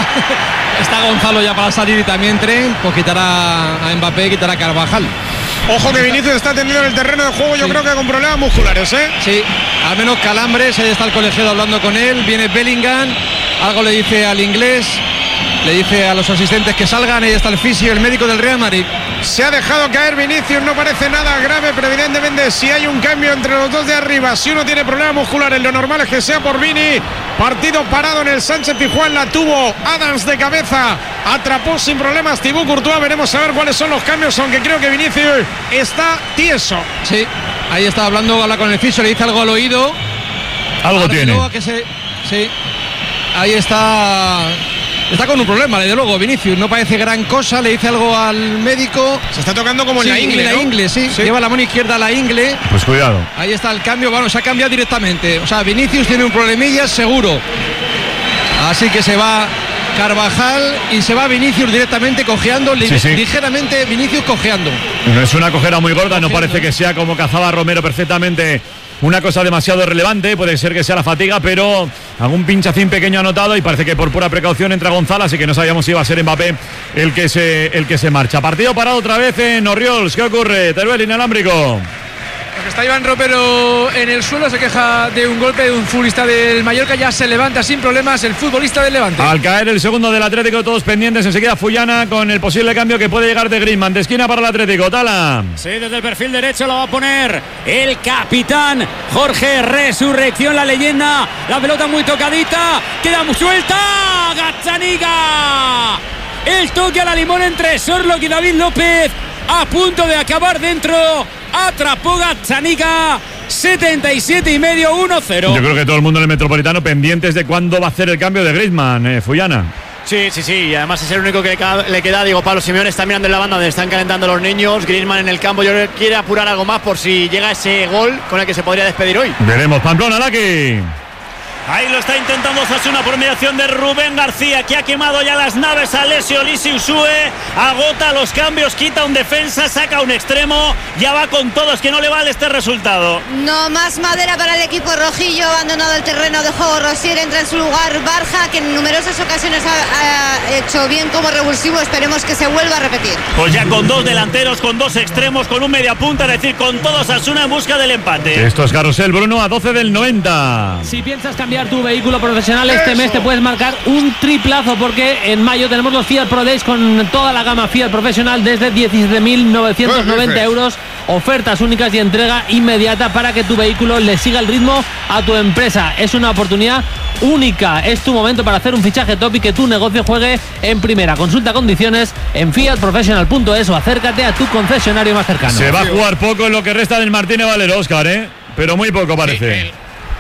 está Gonzalo ya para salir y también Tren, pues quitará a Mbappé, quitará a Carvajal. Ojo que Vinicius está tendido en el terreno de juego, yo creo que con problemas musculares, ¿eh? Sí, al menos calambres, ahí está el colegiado hablando con él, viene Bellingham, algo le dice al inglés, le dice a los asistentes que salgan, ahí está el fisio, el médico del Real Madrid. Se ha dejado caer Vinicius, no parece nada grave, pero evidentemente si hay un cambio entre los dos de arriba, si uno tiene problemas musculares, lo normal es que sea por Vini. Partido parado en el Sánchez-Pizjuán, la tuvo Adams de cabeza, atrapó sin problemas Thibaut Courtois. Veremos a ver cuáles son los cambios, aunque creo que Vinicius está tieso. Sí, ahí está hablando, habla con el fisio, le dice algo al oído. Algo tiene. Sí, ahí está. Está con un problema, desde luego, Vinicius. No parece gran cosa, le dice algo al médico. Se está tocando como en la ingle, ¿no? En la ingle, sí. Lleva la mano izquierda a la ingle. Pues cuidado. Ahí está el cambio, bueno, se ha cambiado directamente. O sea, Vinicius tiene un problemilla seguro. Así que se va Carvajal y se va Vinicius directamente cojeando, ligeramente Vinicius cojeando. No es una cojera muy gorda, no parece que sea, como cazaba Romero perfectamente, una cosa demasiado relevante. Puede ser que sea la fatiga, pero algún pinchacín pequeño anotado, y parece que por pura precaución entra Gonzalo, así que no sabíamos si iba a ser Mbappé el que se marcha. Partido parado otra vez en Oriols. ¿Qué ocurre? Teruel inalámbrico. Está Iván Ropero en el suelo, se queja de un golpe de un futbolista del Mallorca, ya se levanta sin problemas el futbolista del Levante. Al caer el segundo del Atlético, todos pendientes, enseguida Fullana con el posible cambio que puede llegar de Griezmann, de esquina para el Atlético. Tala. Sí, desde el perfil derecho lo va a poner el capitán Jorge Resurrección, la leyenda, la pelota muy tocadita, queda muy suelta, Gazzaniga, el toque a la limón entre Sorlock y David López, a punto de acabar dentro, atrapó Gazzaniga, 77,5, 1-0. Yo creo que todo el mundo en el Metropolitano pendientes de cuándo va a hacer el cambio de Griezmann, Fullana. Sí, y además es el único que le queda. Digo, Pablo Simeone está mirando en la banda donde están calentando los niños. Griezmann en el campo, yo creo que quiere apurar algo más por si llega ese gol con el que se podría despedir hoy. Veremos. Pamplona, Laki. Ahí lo está intentando Osasuna por mediación de Rubén García, que ha quemado ya las naves a Alessio Lisi Usue, agota los cambios, quita un defensa, saca un extremo, ya va con todos, que no le vale este resultado. No más madera para el equipo rojillo, abandonado el terreno de juego Rosier, entra en su lugar Barja, que en numerosas ocasiones ha hecho bien como revulsivo, esperemos que se vuelva a repetir. Pues ya con dos delanteros, con dos extremos, con un mediapunta, es decir, con todo Osasuna en busca del empate. Esto es Carrusel, Bruno, a 12 del 90. Si piensas cambiar tu vehículo profesional, este mes te puedes marcar un triplazo, porque en mayo tenemos los Fiat Pro Days con toda la gama Fiat profesional desde 17.990 euros, ofertas únicas y entrega inmediata para que tu vehículo le siga el ritmo a tu empresa. Es una oportunidad única, es tu momento para hacer un fichaje top y que tu negocio juegue en primera. Consulta condiciones en fiatprofessional.es o acércate a tu concesionario más cercano. Se va a jugar poco en lo que resta del Martínez Valero, Óscar, pero muy poco parece.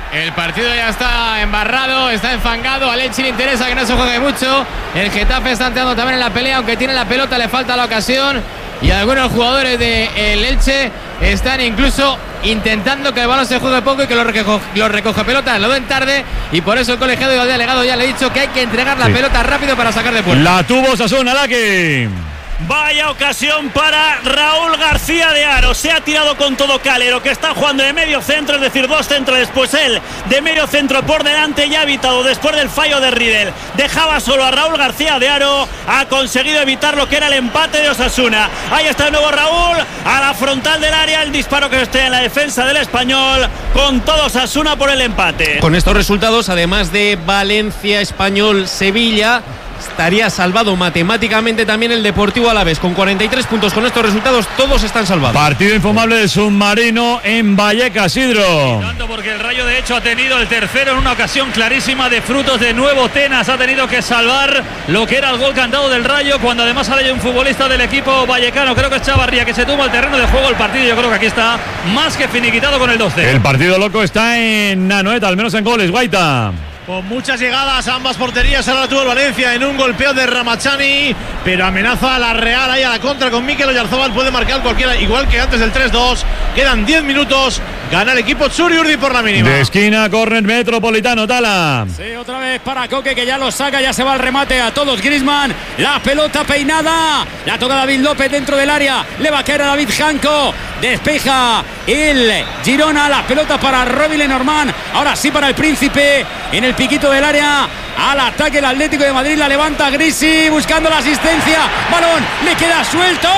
El partido ya está embarrado, está enfangado. Al Elche le interesa que no se juegue mucho. El Getafe está entrando también en la pelea, aunque tiene la pelota, le falta la ocasión. Y algunos jugadores del Elche están incluso intentando que el balón se juegue poco y que lo recoge pelotas. Lo ven tarde y por eso el colegiado y el delegado ya le he dicho que hay que entregar la pelota rápido para sacar de puerta. La tuvo Osasuna, Laki. Vaya ocasión para Raúl García de Haro. Se ha tirado con todo Calero, que está jugando de medio centro, es decir, dos centrales. Pues él de medio centro por delante ya ha evitado, después del fallo de Riedel, dejaba solo a Raúl García de Haro. Ha conseguido evitar lo que era el empate de Osasuna. Ahí está el nuevo Raúl, a la frontal del área, el disparo que esté en la defensa del Español. Con todo Osasuna por el empate. Con estos resultados, además de Valencia, Español, Sevilla, estaría salvado matemáticamente también el Deportivo Alavés. Con 43 puntos, con estos resultados, todos están salvados. Partido infumable del Submarino en Vallecas, Isidro. Porque el Rayo, de hecho, ha tenido el tercero en una ocasión clarísima de frutos de nuevo. Tenas ha tenido que salvar lo que era el gol cantado del Rayo, cuando además sale un futbolista del equipo vallecano, creo que es Chavarría, que se toma el terreno de juego el partido. Yo creo que aquí está más que finiquitado con el 12. El partido loco está en Anoeta, al menos en goles, Guaita. Con muchas llegadas a ambas porterías. Ahora tuvo el Valencia en un golpeo de Ramachani, pero amenaza a la Real ahí a la contra con Mikel Oyarzabal. Puede marcar cualquiera, igual que antes del 3-2. Quedan 10 minutos. Gana el equipo Txuri Urdin por la mínima. De esquina, córner Metropolitano, Tala. Sí, otra vez para Coque, que ya lo saca, ya se va al remate a todos. Griezmann, la pelota peinada. La toca David López dentro del área. Le va a caer a David Janco. Despeja el Girona. La pelota para Robin Lenormand. Ahora sí para el Príncipe. En el piquito del área. Al ataque el Atlético de Madrid. La levanta Grisi buscando la asistencia. Balón, le queda suelto.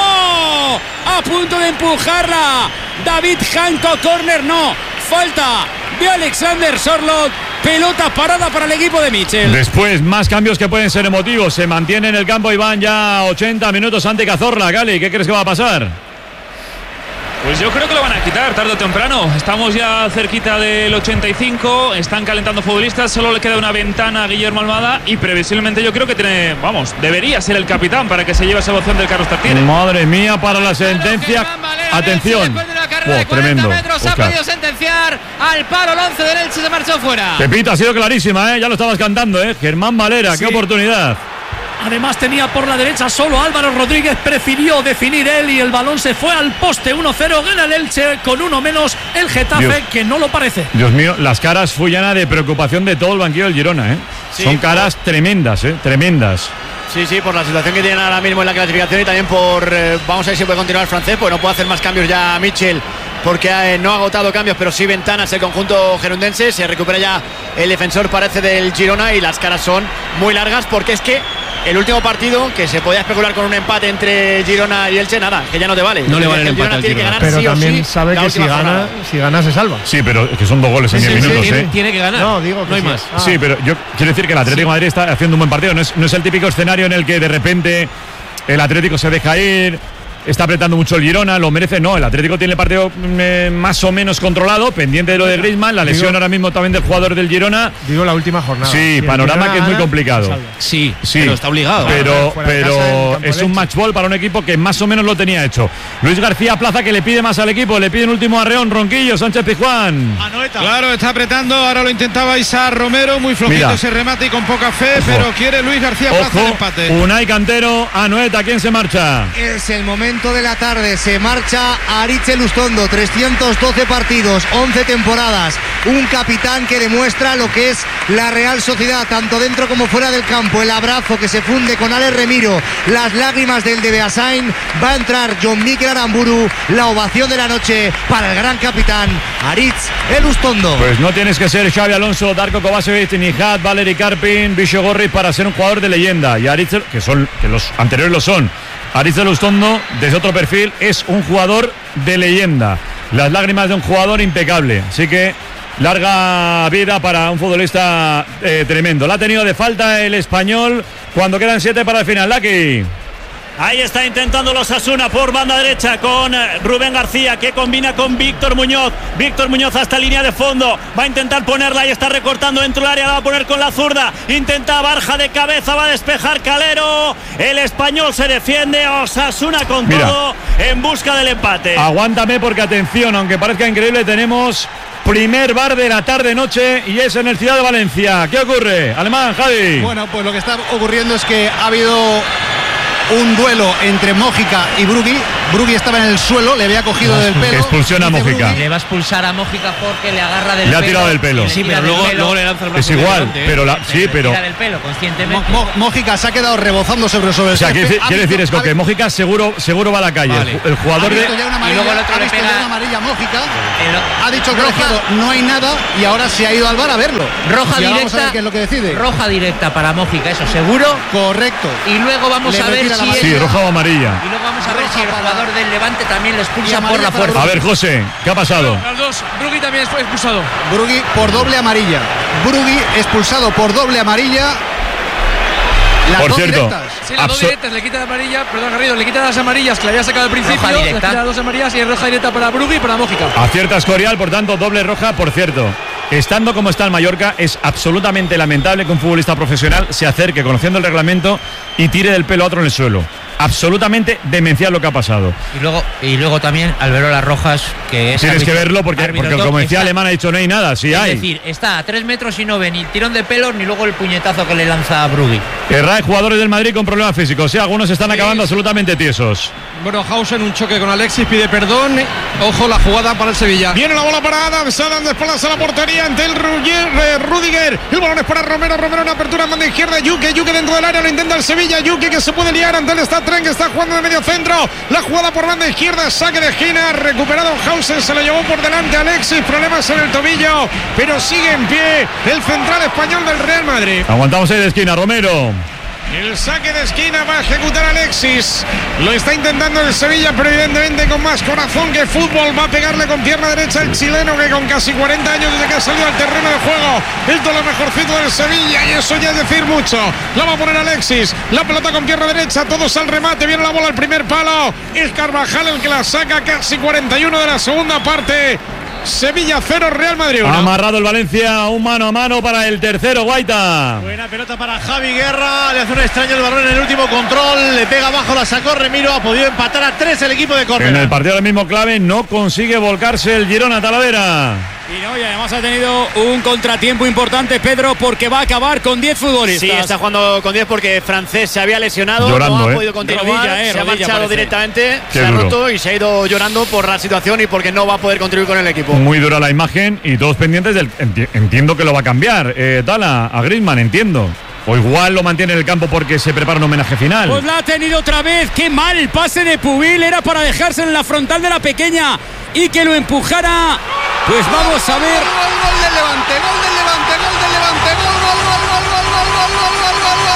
A punto de empujarla. David Janco, córner, no. Falta de Alexander Sorloth. Pelota parada para el equipo de Michel. Después, más cambios que pueden ser emotivos. Se mantiene en el campo Iván ya 80 minutos ante Cazorla. Gali, ¿qué crees que va a pasar? Pues yo creo que lo van a quitar tarde o temprano. Estamos ya cerquita del 85. Están calentando futbolistas. Solo le queda una ventana a Guillermo Almada. Y previsiblemente yo creo que debería ser el capitán para que se lleve esa opción del Carlos Tartiere. Madre mía, para la sentencia. Atención. Tremendo. Ha podido sentenciar al palo. El 11 del Elche se marchó fuera. Pepito, ha sido clarísima, ya lo estabas cantando, Germán Valera, sí. Qué oportunidad. Además tenía por la derecha solo Álvaro Rodríguez, prefirió definir él y el balón se fue al poste. 1-0, gana el Elche con uno menos el Getafe, Dios, que no lo parece. Dios mío, las caras Fullana de preocupación de todo el banquillo del Girona, Sí, son caras tremendas, tremendas. Sí, por la situación que tienen ahora mismo en la clasificación y también por, vamos a ver si puede continuar el francés, pues no puede hacer más cambios ya Michel, porque no ha agotado cambios, pero sí ventanas el conjunto gerundense. Se recupera ya el defensor, parece, del Girona, y las caras son muy largas, porque es que el último partido, que se podía especular con un empate entre Girona y Elche, nada, que ya no te vale. No le vale el empate al Girona. Pero sí también sabe que si gana se salva. Sí, pero es que son 2 goles en 10 minutos. Tiene que ganar. No, digo que no hay más. Sí, pero yo quiero decir que el Atlético de Madrid está haciendo un buen partido. No es el típico escenario en el que de repente el Atlético se deja ir, está apretando mucho el Girona, lo merece. No, el Atlético tiene el partido más o menos controlado, pendiente de lo de Griezmann, la lesión ahora mismo también del jugador del Girona. Digo la última jornada. Sí, panorama que es muy complicado. Sí, pero está obligado. Pero es un match ball para un equipo que más o menos lo tenía hecho. Luis García Plaza, que le pide más al equipo, le pide un último arreón, Ronquillo, Sánchez Pizjuán. Claro, está apretando, ahora lo intentaba Isaac Romero, muy flojito ese remate y con poca fe, pero quiere Luis García Plaza el empate. Unai Cantero, Anoeta, ¿quién se marcha? Es el momento de la tarde, se marcha Aritz Elustondo, 312 partidos, 11 temporadas, un capitán que demuestra lo que es la Real Sociedad, tanto dentro como fuera del campo. El abrazo que se funde con Alex Remiro, las lágrimas del de Beasain. Va a entrar John Mikel Aramburu, la ovación de la noche para el gran capitán Aritz Elustondo. Pues no tienes que ser Xabi Alonso, Darko Kovačević, Nijat, Valeri Karpin, Bicho Gorriz para ser un jugador de leyenda, y Aritz, que los anteriores lo son. Aritz Elustondo, desde otro perfil, es un jugador de leyenda. Las lágrimas de un jugador impecable. Así que larga vida para un futbolista tremendo. La ha tenido de falta el Español cuando quedan 7 para el final. Laki. Ahí está intentando los Osasuna por banda derecha con Rubén García, que combina con Víctor Muñoz. Víctor Muñoz hasta línea de fondo. Va a intentar ponerla y está recortando dentro del área. La va a poner con la zurda. Intenta Barja de cabeza. Va a despejar Calero. El Español se defiende. Osasuna con todo en busca del empate. Aguántame porque, atención, aunque parezca increíble, tenemos primer bar de la tarde-noche y es en el Ciudad de Valencia. ¿Qué ocurre? Alemán, Javi. Bueno, pues lo que está ocurriendo es que ha habido un duelo entre Mójica y Brugui. Brugui estaba en el suelo, le había cogido del pelo. Expulsión a Mójica. Le va a expulsar a Mójica porque le agarra del pelo. Le ha tirado del pelo. Sí, pero luego le lanza el brazo. Es igual, delante, pero sí, pero. Tira del pelo conscientemente. Mójica se ha quedado rebozando sobre O sea, quiere decir es que Mójica seguro va a la calle. Vale. El jugador de. Y luego el otro le pega una amarilla Mójica. Ha dicho que no hay nada y ahora se ha ido al bar a verlo. Roja directa. Vamos a ver qué es lo que decide. Roja directa para Mójica, eso seguro. Correcto. Y luego vamos a ver si sí, roja o amarilla. Y luego vamos a ver si el jugador del Levante también le expulsa por la fuerza. A ver, José, ¿qué ha pasado? Los dos, Brugui también fue expulsado. Brugui por doble amarilla. Brugui expulsado por doble amarilla. Las por dos cierto, directas. Sí, las dos directas, le quita la amarilla, perdón, Garrido, le quita las amarillas que le había sacado al principio, le quita las dos amarillas y es roja directa para Brugui y para Mójica. Acierta Escorial, por tanto, doble roja. Por cierto, estando como está el Mallorca, es absolutamente lamentable que un futbolista profesional se acerque conociendo el reglamento y tire del pelo a otro en el suelo. Absolutamente demencial lo que ha pasado. Y luego también Alberola Rojas, que es tienes que verlo porque como decía Alemán ha dicho no hay nada, sí hay. Es decir, está a 3 metros y no ve ni tirón de pelos ni luego el puñetazo que le lanza a Brugui. Hay jugadores del Madrid con problemas físicos, sí, algunos están acabando absolutamente tiesos. Bueno, Hausen, un choque con Alexis, pide perdón. Ojo la jugada para el Sevilla. Viene la bola para Adams, Adams de espaldas a la portería ante el Rudiger. El balón es para Romero, Romero en apertura en banda izquierda, Yuke dentro del área, lo intenta el Sevilla, Yuke que se puede liar ante el Stadtren que está jugando de medio centro. La jugada por banda izquierda, saque de esquina, recuperado Hausen, se lo llevó por delante Alexis, problemas en el tobillo, pero sigue en pie el central español del Real Madrid. Aguantamos ahí de esquina, Romero. El saque de esquina va a ejecutar Alexis. Lo está intentando el Sevilla, pero evidentemente con más corazón que fútbol. Va a pegarle con pierna derecha el chileno, que con casi 40 años desde que ha salido al terreno de juego es de lo mejorcito del Sevilla, y eso ya es decir mucho. La va a poner Alexis, la pelota con pierna derecha, todos al remate, viene la bola al primer palo. Es Carvajal el que la saca, casi 41 de la segunda parte. Sevilla 0, Real Madrid 1. Ha amarrado el Valencia, un mano a mano para el tercero, Guaita. Buena pelota para Javi Guerra, le hace un extraño el balón en el último control, le pega abajo, la sacó Remiro, ha podido empatar a 3 el equipo de Córdoba. En el partido del mismo clave no consigue volcarse el Girona Talavera. Y además ha tenido un contratiempo importante, Pedro, porque va a acabar con 10 futbolistas. Sí, está jugando con 10 porque Francés se había lesionado, llorando, no ha podido continuar, se ha marchado parece. Directamente, Qué se ha duro. roto y se ha ido llorando por la situación y porque no va a poder contribuir con el equipo. Muy dura la imagen y todos pendientes del. Entiendo que lo va a cambiar. Tala, a Griezmann, entiendo. O igual lo mantiene en el campo porque se prepara un homenaje final. Pues la ha tenido otra vez. Qué mal pase de Pubil. Era para dejarse en la frontal de la pequeña y que lo empujara. Pues vamos a ver. Gol del Levante, gol del Levante, gol del Levante, gol, gol, gol, gol, gol, gol, gol, gol, gol,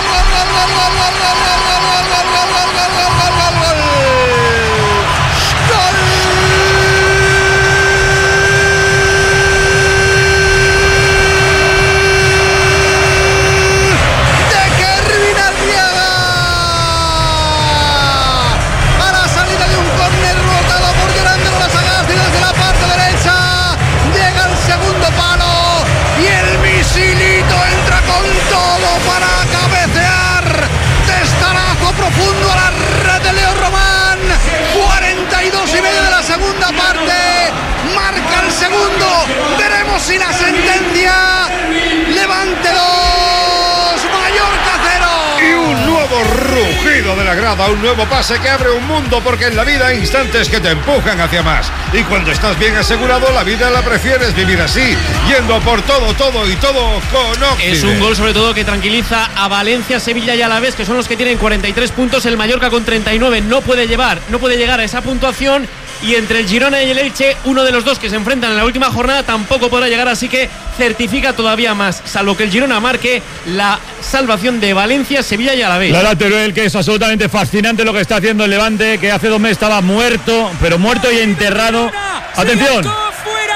profundo a la red de Leo Román. 42 y medio de la segunda parte. Marca el segundo. Veremos si la sentencia. Levante 2, Mallorca 0. Y un nuevo rugido de la grada, un nuevo pase que abre un mundo, porque en la vida hay instantes que te empujan hacia más. Y cuando estás bien asegurado, la vida la prefieres vivir así, yendo por todo y todo con Oxide. Es un gol sobre todo que tranquiliza a Valencia, Sevilla y Alavés, que son los que tienen 43 puntos. El Mallorca con 39 no puede llegar a esa puntuación. Y entre el Girona y el Elche, uno de los dos que se enfrentan en la última jornada tampoco podrá llegar, así que certifica todavía más, salvo que el Girona marque la salvación de Valencia, Sevilla y Alavés. La Teruel, que es absolutamente fascinante lo que está haciendo el Levante, que hace 2 meses estaba muerto, pero muerto y enterrado. ¡Atención! ¡Fuera!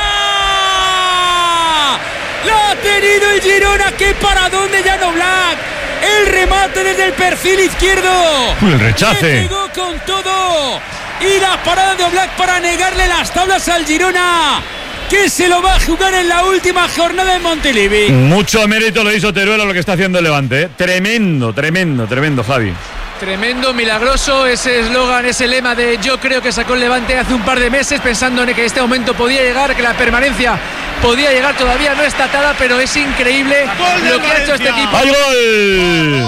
¡La ha tenido el Girona! ¡Qué paradón de Jan Oblak! El remate desde el perfil izquierdo. El rechace. Le pegó con todo. Y la parada de Oblak para negarle las tablas al Girona, que se lo va a jugar en la última jornada en Montilivi. Mucho mérito lo hizo Teruel a lo que está haciendo el Levante, ¿eh? Tremendo, Javi. Tremendo, milagroso, ese eslogan, ese lema de yo creo que sacó el Levante hace un par de meses pensando en que este momento podía llegar, que la permanencia podía llegar, todavía no está atada, pero es increíble lo que ha hecho este equipo. ¡Hay gol!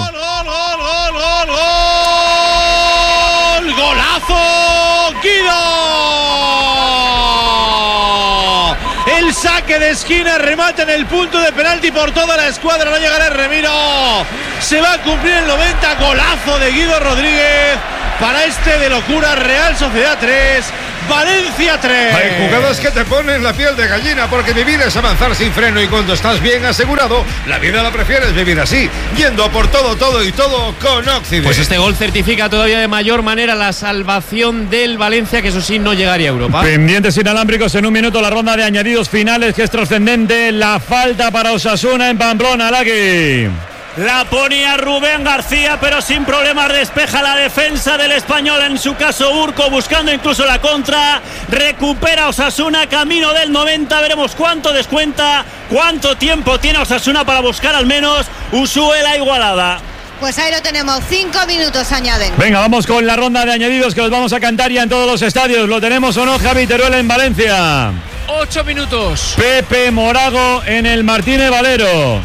¡Gol! ¡Golazo! ¡Guido! El saque de esquina, remate en el punto de penalti por toda la escuadra, no llegará el Remiro. Se va a cumplir el 90, golazo de Guido Rodríguez para este de locura. Real Sociedad 3, Valencia 3. Hay jugadas que te ponen la piel de gallina, porque vivir es avanzar sin freno, y cuando estás bien asegurado, la vida la prefieres vivir así, yendo por todo y todo con Occident. Pues este gol certifica todavía de mayor manera la salvación del Valencia, que eso sí no llegaría a Europa. Pendientes inalámbricos en un minuto, la ronda de añadidos finales, que es trascendente. La falta para Osasuna en Pamplona, Laki. La ponía Rubén García, pero sin problemas despeja la defensa del Español, en su caso Urco, buscando incluso la contra. Recupera Osasuna, camino del 90, veremos cuánto descuenta, cuánto tiempo tiene Osasuna para buscar al menos Usue la igualada. Pues ahí lo tenemos, 5 minutos añaden. Venga, vamos con la ronda de añadidos, que los vamos a cantar ya en todos los estadios. ¿Lo tenemos o no, Javi Teruel en Valencia? 8 minutos. Pepe Morago en el Martínez Valero.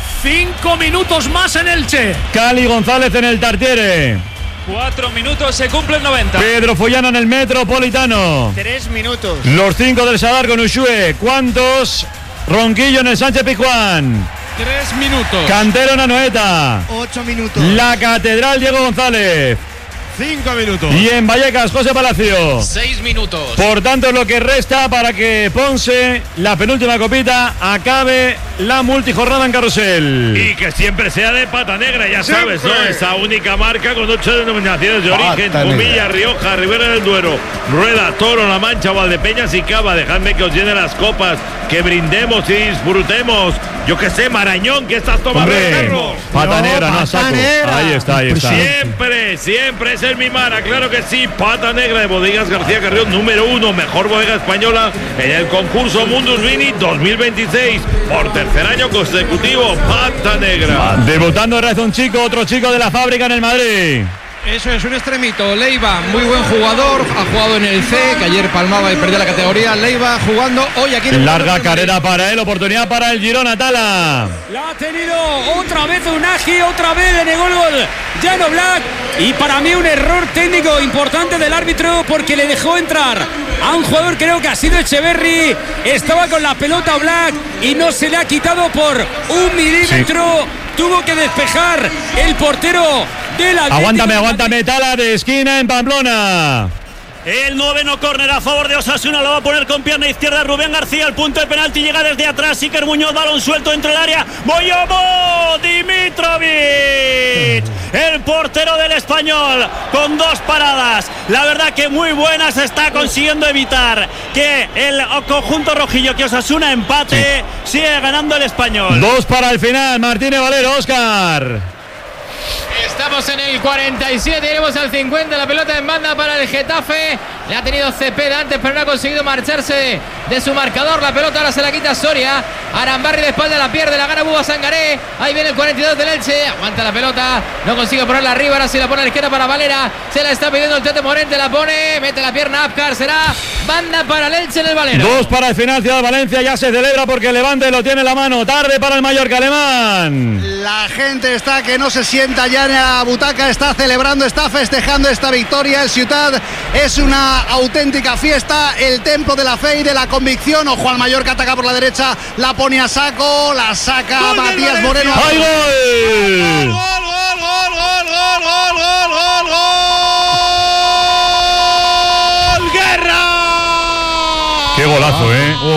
5 minutos más en Elche. Cali González en el Tartiere. 4 minutos, se cumple el 90. Pedro Follana en el Metropolitano. 3 minutos. Los 5 del Sadar con Ushue. ¿Cuántos? Ronquillo en el Sánchez Pizjuán. 3 minutos. Cantero en Anoeta. 8 minutos. La Catedral Diego González. 5 minutos. Y en Vallecas, José Palacio. 6 minutos. Por tanto, lo que resta para que Ponce, la penúltima copita, acabe la multijornada en Carrusel. Y que siempre sea de pata negra, ya sabes, ¿no? Esa única marca con 8 denominaciones de origen: Jumilla, Rioja, Ribera del Duero, Rueda, Toro, La Mancha, Valdepeñas y Cava. Dejadme que os llene las copas, que brindemos y disfrutemos. Yo que sé, Marañón, ¿qué estás tomando, Carlos? Pata negra, no, saco. Ahí está. Siempre es el Mimara, claro que sí. Pata negra de Bodegas García Carrión, número 1, mejor bodega española en el concurso Mundus Vini 2026. Por tercer año consecutivo, pata negra. Debutando en un chico, otro chico de la fábrica en el Madrid. Eso es un extremito, Leiva, muy buen jugador, ha jugado en el C, que ayer palmaba y perdió la categoría. Leiva jugando hoy aquí en el larga carrera para él, oportunidad para el Girona, Tala. La ha tenido otra vez Unagi, otra vez le negó el gol Jan Oblak, y para mí un error técnico importante del árbitro, porque le dejó entrar a un jugador, creo que ha sido Echeverri, estaba con la pelota Oblak y no se le ha quitado por 1 milímetro. Sí. Tuvo que despejar el portero de la... Aguántame, Tala, de esquina en Pamplona. El 9º córner a favor de Osasuna, lo va a poner con pierna izquierda Rubén García, al punto de penalti, llega desde atrás Iker Muñoz, balón suelto dentro del área, Boyomo Dimitrovic, el portero del Español, con 2 paradas, la verdad que muy buenas, está consiguiendo evitar que el conjunto rojillo, que Osasuna empate, sigue ganando el Español. 2 para el final, Martínez Valero, Óscar. Estamos en el 47, iremos al 50, la pelota en banda para el Getafe. Le ha tenido Cepeda antes, pero no ha conseguido marcharse de su marcador. La pelota ahora se la quita Soria. Arambarri de espalda la pierde, la gana Buba Sangaré. Ahí viene el 42 del Elche, aguanta la pelota, no consigue ponerla arriba, ahora sí la pone a la izquierda para Valera. Se la está pidiendo el Tete Morente, la pone, mete la pierna Apcar, será banda para el Elche en el Valero. 2 para el final, Ciudad de Valencia ya se celebra porque el Levante lo tiene en la mano. Tarde para el Mallorca alemán. La gente está que no se sienta ya en la butaca, está celebrando, está festejando esta victoria. El Ciutat es una auténtica fiesta, el templo de la fe y de la convicción. Ojo al Mallorca, ataca por la derecha, la pone a saco, la saca Matías Moreno. ¡Ay, gol! ¡Gol! ¡Guerra! ¡Qué golazo,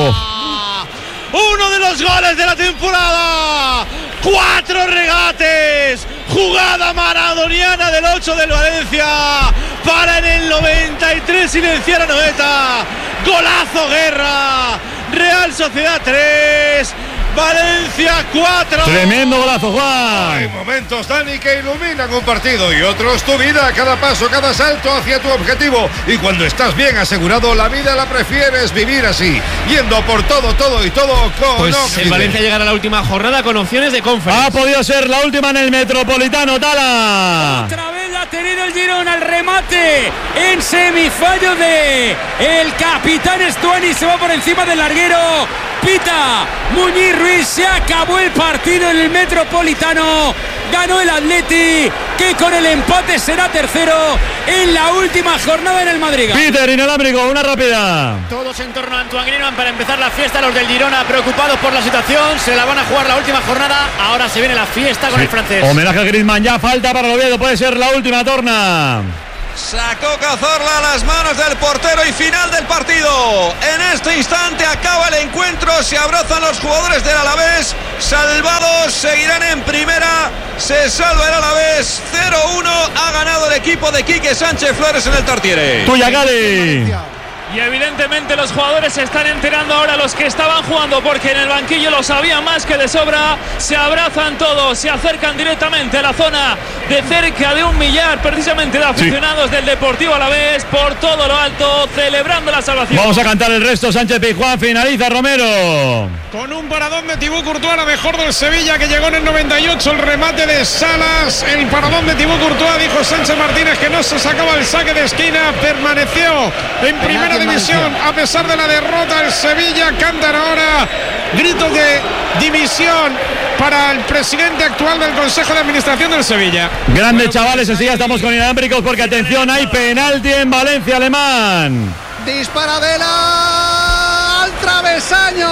Uno de los goles de la temporada. 4 regates, jugada maradoniana del 8 del Valencia para en el 93 silenciar a Noeta. Golazo Guerra. Real Sociedad 3, Valencia 4. Tremendo golazo, Juan. Hay momentos, Dani, que iluminan un partido y otros tu vida, cada paso, cada salto hacia tu objetivo. Y cuando estás bien asegurado, la vida la prefieres vivir así, yendo por todo y todo con pues Occident. el Valencia llegará a la última jornada con opciones de conference. Ha podido ser la última en el Metropolitano, Tala. Otra vez la ha tenido el Girona, el remate en semifallo de el capitán Estuani, se va por encima del larguero. Pita Muñiz Ruiz, se acabó el partido en el Metropolitano. Ganó el Atleti, que con el empate será tercero en la última jornada en el Madrid. Peter, inalámbrico, una rápida. Todos en torno a Antoine Griezmann para empezar la fiesta. Los del Girona preocupados por la situación. Se la van a jugar la última jornada. Ahora se viene la fiesta con el francés. Homenaje a Griezmann, ya falta para el Oviedo. Puede ser la última torna. Sacó Cazorla las manos del portero y final del partido. En este instante acaba el encuentro. Se abrazan los jugadores del Alavés. Salvados, seguirán en primera. Se salva el Alavés. 0-1. Ha ganado el equipo de Quique Sánchez Flores en el Tartiere. Tuya, Gali. Y evidentemente los jugadores se están enterando ahora, los que estaban jugando, porque en el banquillo lo sabían más que de sobra. Se abrazan todos, se acercan directamente a la zona de cerca de 1 millar precisamente de aficionados del Deportivo Alavés, por todo lo alto, celebrando la salvación. Vamos a cantar el resto. Sánchez Pizjuán, finaliza Romero. Con un paradón de Thibaut Courtois, la mejor del Sevilla, que llegó en el 98, el remate de Salas, el paradón de Thibaut Courtois. Dijo Sánchez Martínez que no se sacaba el saque de esquina, permaneció en primera división a pesar de la derrota. El Sevilla cantan ahora gritos de dimisión para el presidente actual del Consejo de Administración del Sevilla. Grandes chavales, enseguida estamos con inalámbricos porque atención, hay penalti en Valencia, Alemán. Disparadela al travesaño.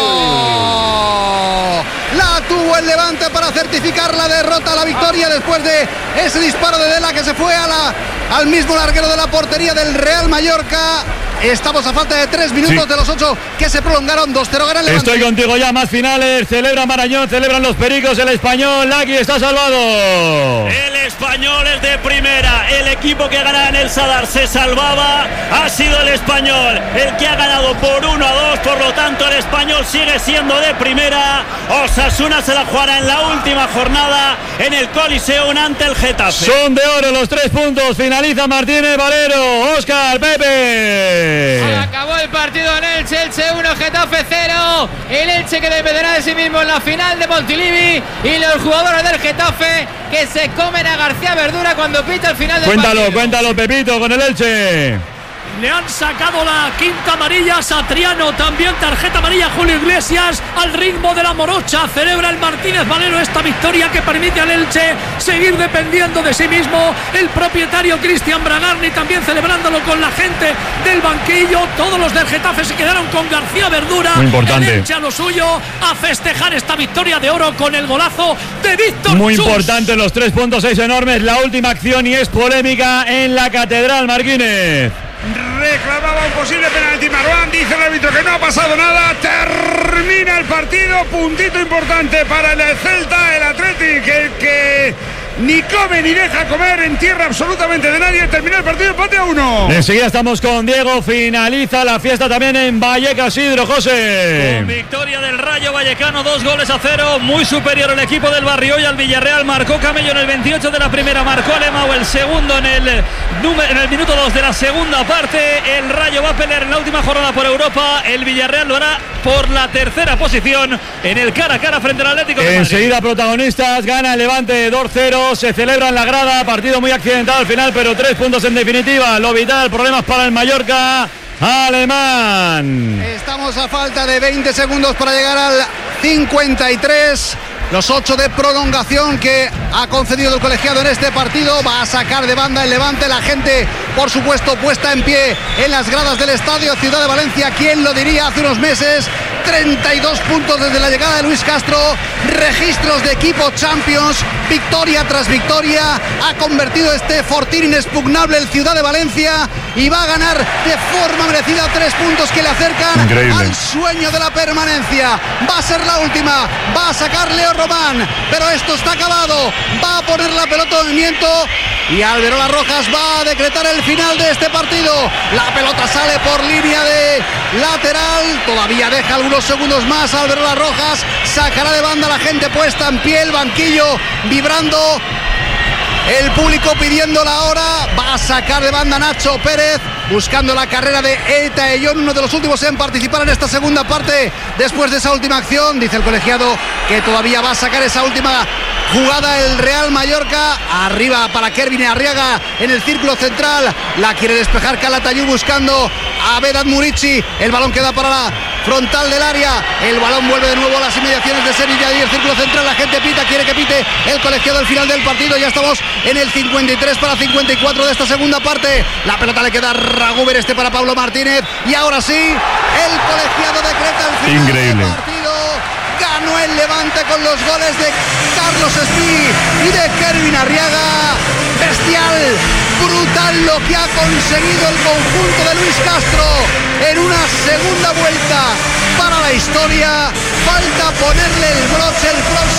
La tuvo el Levante para certificar la derrota, la victoria después de ese disparo de Dela que se fue al mismo larguero de la portería del Real Mallorca. Estamos a falta de 3 minutos de los 8 que se prolongaron. 2-0 gana el Levante. Estoy contigo ya, más finales. Celebra Marañón, celebran los Pericos, el Español. Aquí está salvado. El Español es de primera. El equipo que ganaba en el Sadar se salvaba. Ha sido el Español el que ha ganado por 1-2. Por lo tanto, el Español sigue siendo de primera. Osasuna se la jugará en la última jornada en el Coliseum ante el Getafe. Son de oro los 3 puntos. Finaliza Martínez Valero. Óscar, Pepe. Acabó el partido en Elche, Elche 1, Getafe 0. El Elche que dependerá de sí mismo en la final de Montilivi. Y los jugadores del Getafe que se comen a García Verdura cuando pita el final del partido. Cuéntalo, Pepito, con el Elche. Le han sacado la quinta amarilla a Satriano, también tarjeta amarilla a Julio Iglesias. Al ritmo de la morocha celebra el Martínez Valero esta victoria que permite al Elche seguir dependiendo de sí mismo. El propietario Cristian Bragarni también celebrándolo con la gente del banquillo. Todos los del Getafe se quedaron con García Verdura. Muy importante. El Elche a lo suyo, a festejar esta victoria de oro con el golazo de Víctor Muy Chus. importante, los 3 puntos, 6 enormes. La última acción y es polémica en la Catedral, Marquínez. Reclamaba un posible penalti Marwan, dice el árbitro que no ha pasado nada. Termina el partido, puntito importante para el Celta, el Athletic, que ni come ni deja comer en tierra absolutamente de nadie. Terminó el partido, empate a 1. Enseguida estamos con Diego, finaliza la fiesta también en Vallecas, Isidro, José. Con victoria del Rayo Vallecano, 2-0, muy superior el equipo del Barrio y al Villarreal. Marcó Camello en el 28 de la primera, marcó Alemão el segundo en el minuto 2 de la segunda parte. El Rayo va a pelear en la última jornada por Europa. El Villarreal lo hará por la tercera posición en el cara a cara frente al Atlético de Madrid. Enseguida protagonistas, gana el Levante 2-0. Se celebra en la grada, partido muy accidentado al final, pero 3 puntos en definitiva. Lo vital, problemas para el Mallorca alemán. Estamos a falta de 20 segundos para llegar al 53. Los 8 de prolongación que ha concedido el colegiado en este partido. Va a sacar de banda el Levante. La gente, por supuesto, puesta en pie en las gradas del estadio Ciudad de Valencia. ¿Quién lo diría hace unos meses? 32 puntos desde la llegada de Luis Castro. Registros de equipo Champions. Victoria tras victoria. Ha convertido este fortín inexpugnable el Ciudad de Valencia. Y va a ganar de forma merecida 3 puntos que le acercan al sueño de la permanencia. Va a ser la última. Va a sacar Leo Román, pero esto está acabado. Va a poner la pelota en movimiento y Alberola Rojas va a decretar el final de este partido. La pelota sale por línea de lateral, todavía deja algunos segundos más. Alberola Rojas sacará de banda, la gente puesta en pie, el banquillo vibrando, el público pidiendo la hora. Va a sacar de banda Nacho Pérez, buscando la carrera de Eta Ellón, uno de los últimos en participar en esta segunda parte después de esa última acción. Dice el colegiado que todavía va a sacar esa última jugada el Real Mallorca. Arriba para Kervin Arriaga en el círculo central. La quiere despejar Calatayud buscando a Vedat Murici. El balón queda para la frontal del área. El balón vuelve de nuevo a las inmediaciones de Sevilla y el círculo central. La gente pita, quiere que pite el colegiado al final del partido. Ya estamos en el 53 para 54 de esta segunda parte. La pelota le queda a Raguber, para Pablo Martínez. Y ahora sí, el colegiado decreta el final increíble del partido. Ganó el Levante con los goles de Carlos Espí y de Kervin Arriaga. Bestial, brutal lo que ha conseguido el conjunto de Luis Castro en una segunda vuelta para la historia. Falta ponerle el broche el próximo